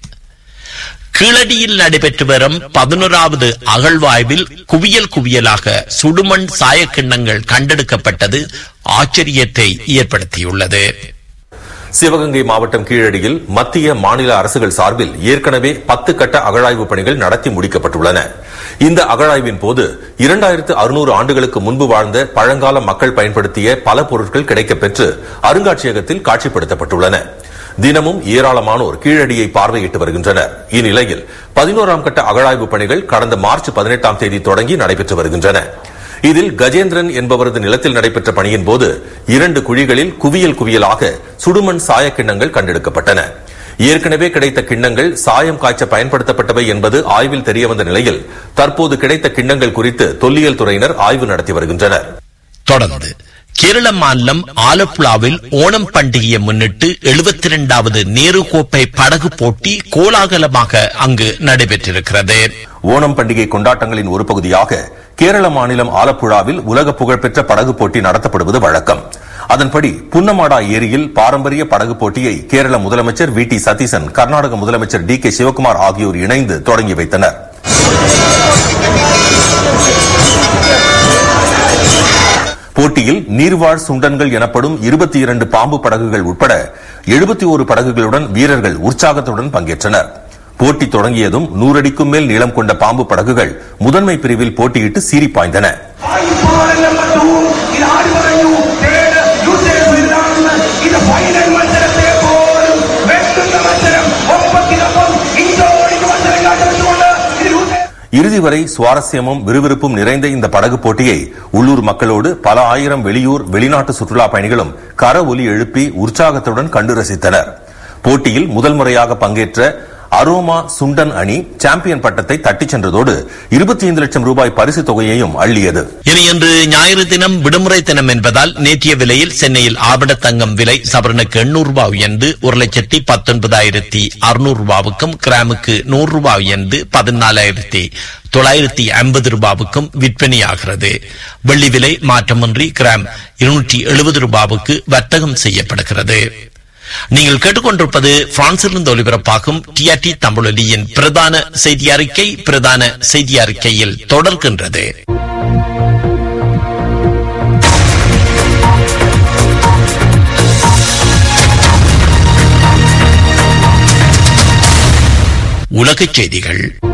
கீழடியில் நடைபெற்று வரும் பதினோராவது அகழ்வாய்வில் குவியல் குவியலாக சுடுமண் சாயக்கிண்ணங்கள் கண்டெடுக்கப்பட்டது ஆச்சரியத்தை ஏற்படுத்தியுள்ளது. சிவகங்கை மாவட்டம் கீழடியில் மத்திய மாநில அரசுகள் சார்பில் ஏற்கனவே பத்து கட்ட அகழாய்வு பணிகள் நடத்தி முடிக்கப்பட்டுள்ளன. இந்த அகழாய்வின் போது இரண்டாயிரத்து அறுநூறு ஆண்டுகளுக்கு முன்பு வாழ்ந்த பழங்கால மக்கள் பயன்படுத்திய பல பொருட்கள் கிடைக்கப்பெற்று அருங்காட்சியகத்தில் காட்சிப்படுத்தப்பட்டுள்ளன. தினமும் ஏராளமானோர் கீழடியை பார்வையிட்டு வருகின்றனர். இந்நிலையில் பதினோராம் கட்ட அகழாய்வு பணிகள் கடந்த மார்ச் பதினெட்டாம் தேதி தொடங்கி நடைபெற்று வருகின்றன. இதில் கஜேந்திரன் என்பவரது நிலத்தில் நடைபெற்ற பணியின் போது இரண்டு குழிகளில் குவியல் குவியலாக சுடுமண் சாய கிண்ணங்கள் கண்டெடுக்கப்பட்டன. ஏற்கனவே கிடைத்த கிண்ணங்கள் சாயம் காய்ச்ச பயன்படுத்தப்பட்டவை என்பது ஆய்வில் தெரியவந்த நிலையில் தற்போது கிடைத்த கிண்ணங்கள் குறித்து தொல்லியல் துறையினர் ஆய்வு நடத்தி வருகின்றனர். தொடர்ந்து கேரள மாநிலம் ஆலப்புழாவில் ஓணம் பண்டிகையை முன்னிட்டு எழுபத்தி இரண்டாவது நேரு கோப்பை படகு போட்டி கோலாகலமாக அங்கு நடைபெற்றிருக்கிறது. ஓணம் பண்டிகை கொண்டாட்டங்களின் ஒரு பகுதியாக கேரள மாநிலம் ஆலப்புழாவில் உலக புகழ்பெற்ற படகு போட்டி நடத்தப்படுவது வழக்கம். அதன்படி புன்னமாடா ஏரியில் பாரம்பரிய படகு போட்டியை கேரள முதலமைச்சர் வி டி சதீசன், கர்நாடக முதலமைச்சர் டி கே சிவகுமார் ஆகியோர் இணைந்து தொடங்கி வைத்தனர். போட்டியில் நீர்வாழ் சுண்டன்கள் எனப்படும் இருபத்தி இரண்டு பாம்பு படகுகள் உட்பட எழுபத்தி ஒரு படகுகளுடன் வீரர்கள் உற்சாகத்துடன் பங்கேற்றனர். போட்டி தொடங்கியதும் நூறடிக்கும் மேல் நீளம் கொண்ட பாம்பு படகுகள் முதன்மை பிரிவில் போட்டியிட்டு சீறி பாய்ந்தன. இறுதி வரை சுவாரஸ்யமும் விறுவிறுப்பும் நிறைந்த இந்த படகு போட்டியை உள்ளூர் மக்களோடு பல ஆயிரம் வெளியூர் வெளிநாட்டு சுற்றுலா பயணிகளும் கர ஒலி எழுப்பி உற்சாகத்துடன் கண்டு ரசித்தனர். போட்டியில் முதல் முறையாக பங்கேற்ற அரோமா சுண்டன் அணி சாம்பியன் பட்டத்தை தட்டிச் சென்றதோடு இருபத்தி ஐந்து லட்சம் ரூபாய் பரிசு தொகையையும் அள்ளியது. இனி இன்று ஞாயிறு தினம் விடுமுறை தினம் என்பதால் நேற்றைய விலையில் சென்னையில் ஆபண தங்கம் விலை சவரனுக்கு எண்ணூறு ரூபாய் உயர்ந்து ஒரு லட்சத்தி பத்தொன்பதாயிரத்தி அறுநூறு ரூபாவுக்கும், கிராமுக்கு நூறு ரூபாய் உயர்ந்து பதினாலாயிரத்தி தொள்ளாயிரத்தி ஐம்பது ரூபாவுக்கும் விற்பனையாகிறது. வெள்ளி விலை மாற்றமின்றி கிராம் இருநூற்றி எழுபது ரூபாவுக்கு வர்த்தகம் செய்யப்படுகிறது. நீங்கள் கேட்டுக்கொண்டிருப்பது பிரான்சிலிருந்து ஒலிபரப்பாகும் டிஆர்டி தமிழொலியின் பிரதான செய்தி அறிக்கை. பிரதான செய்தி அறிக்கையில் தொடர்கின்றது. உலகச் செய்திகள்.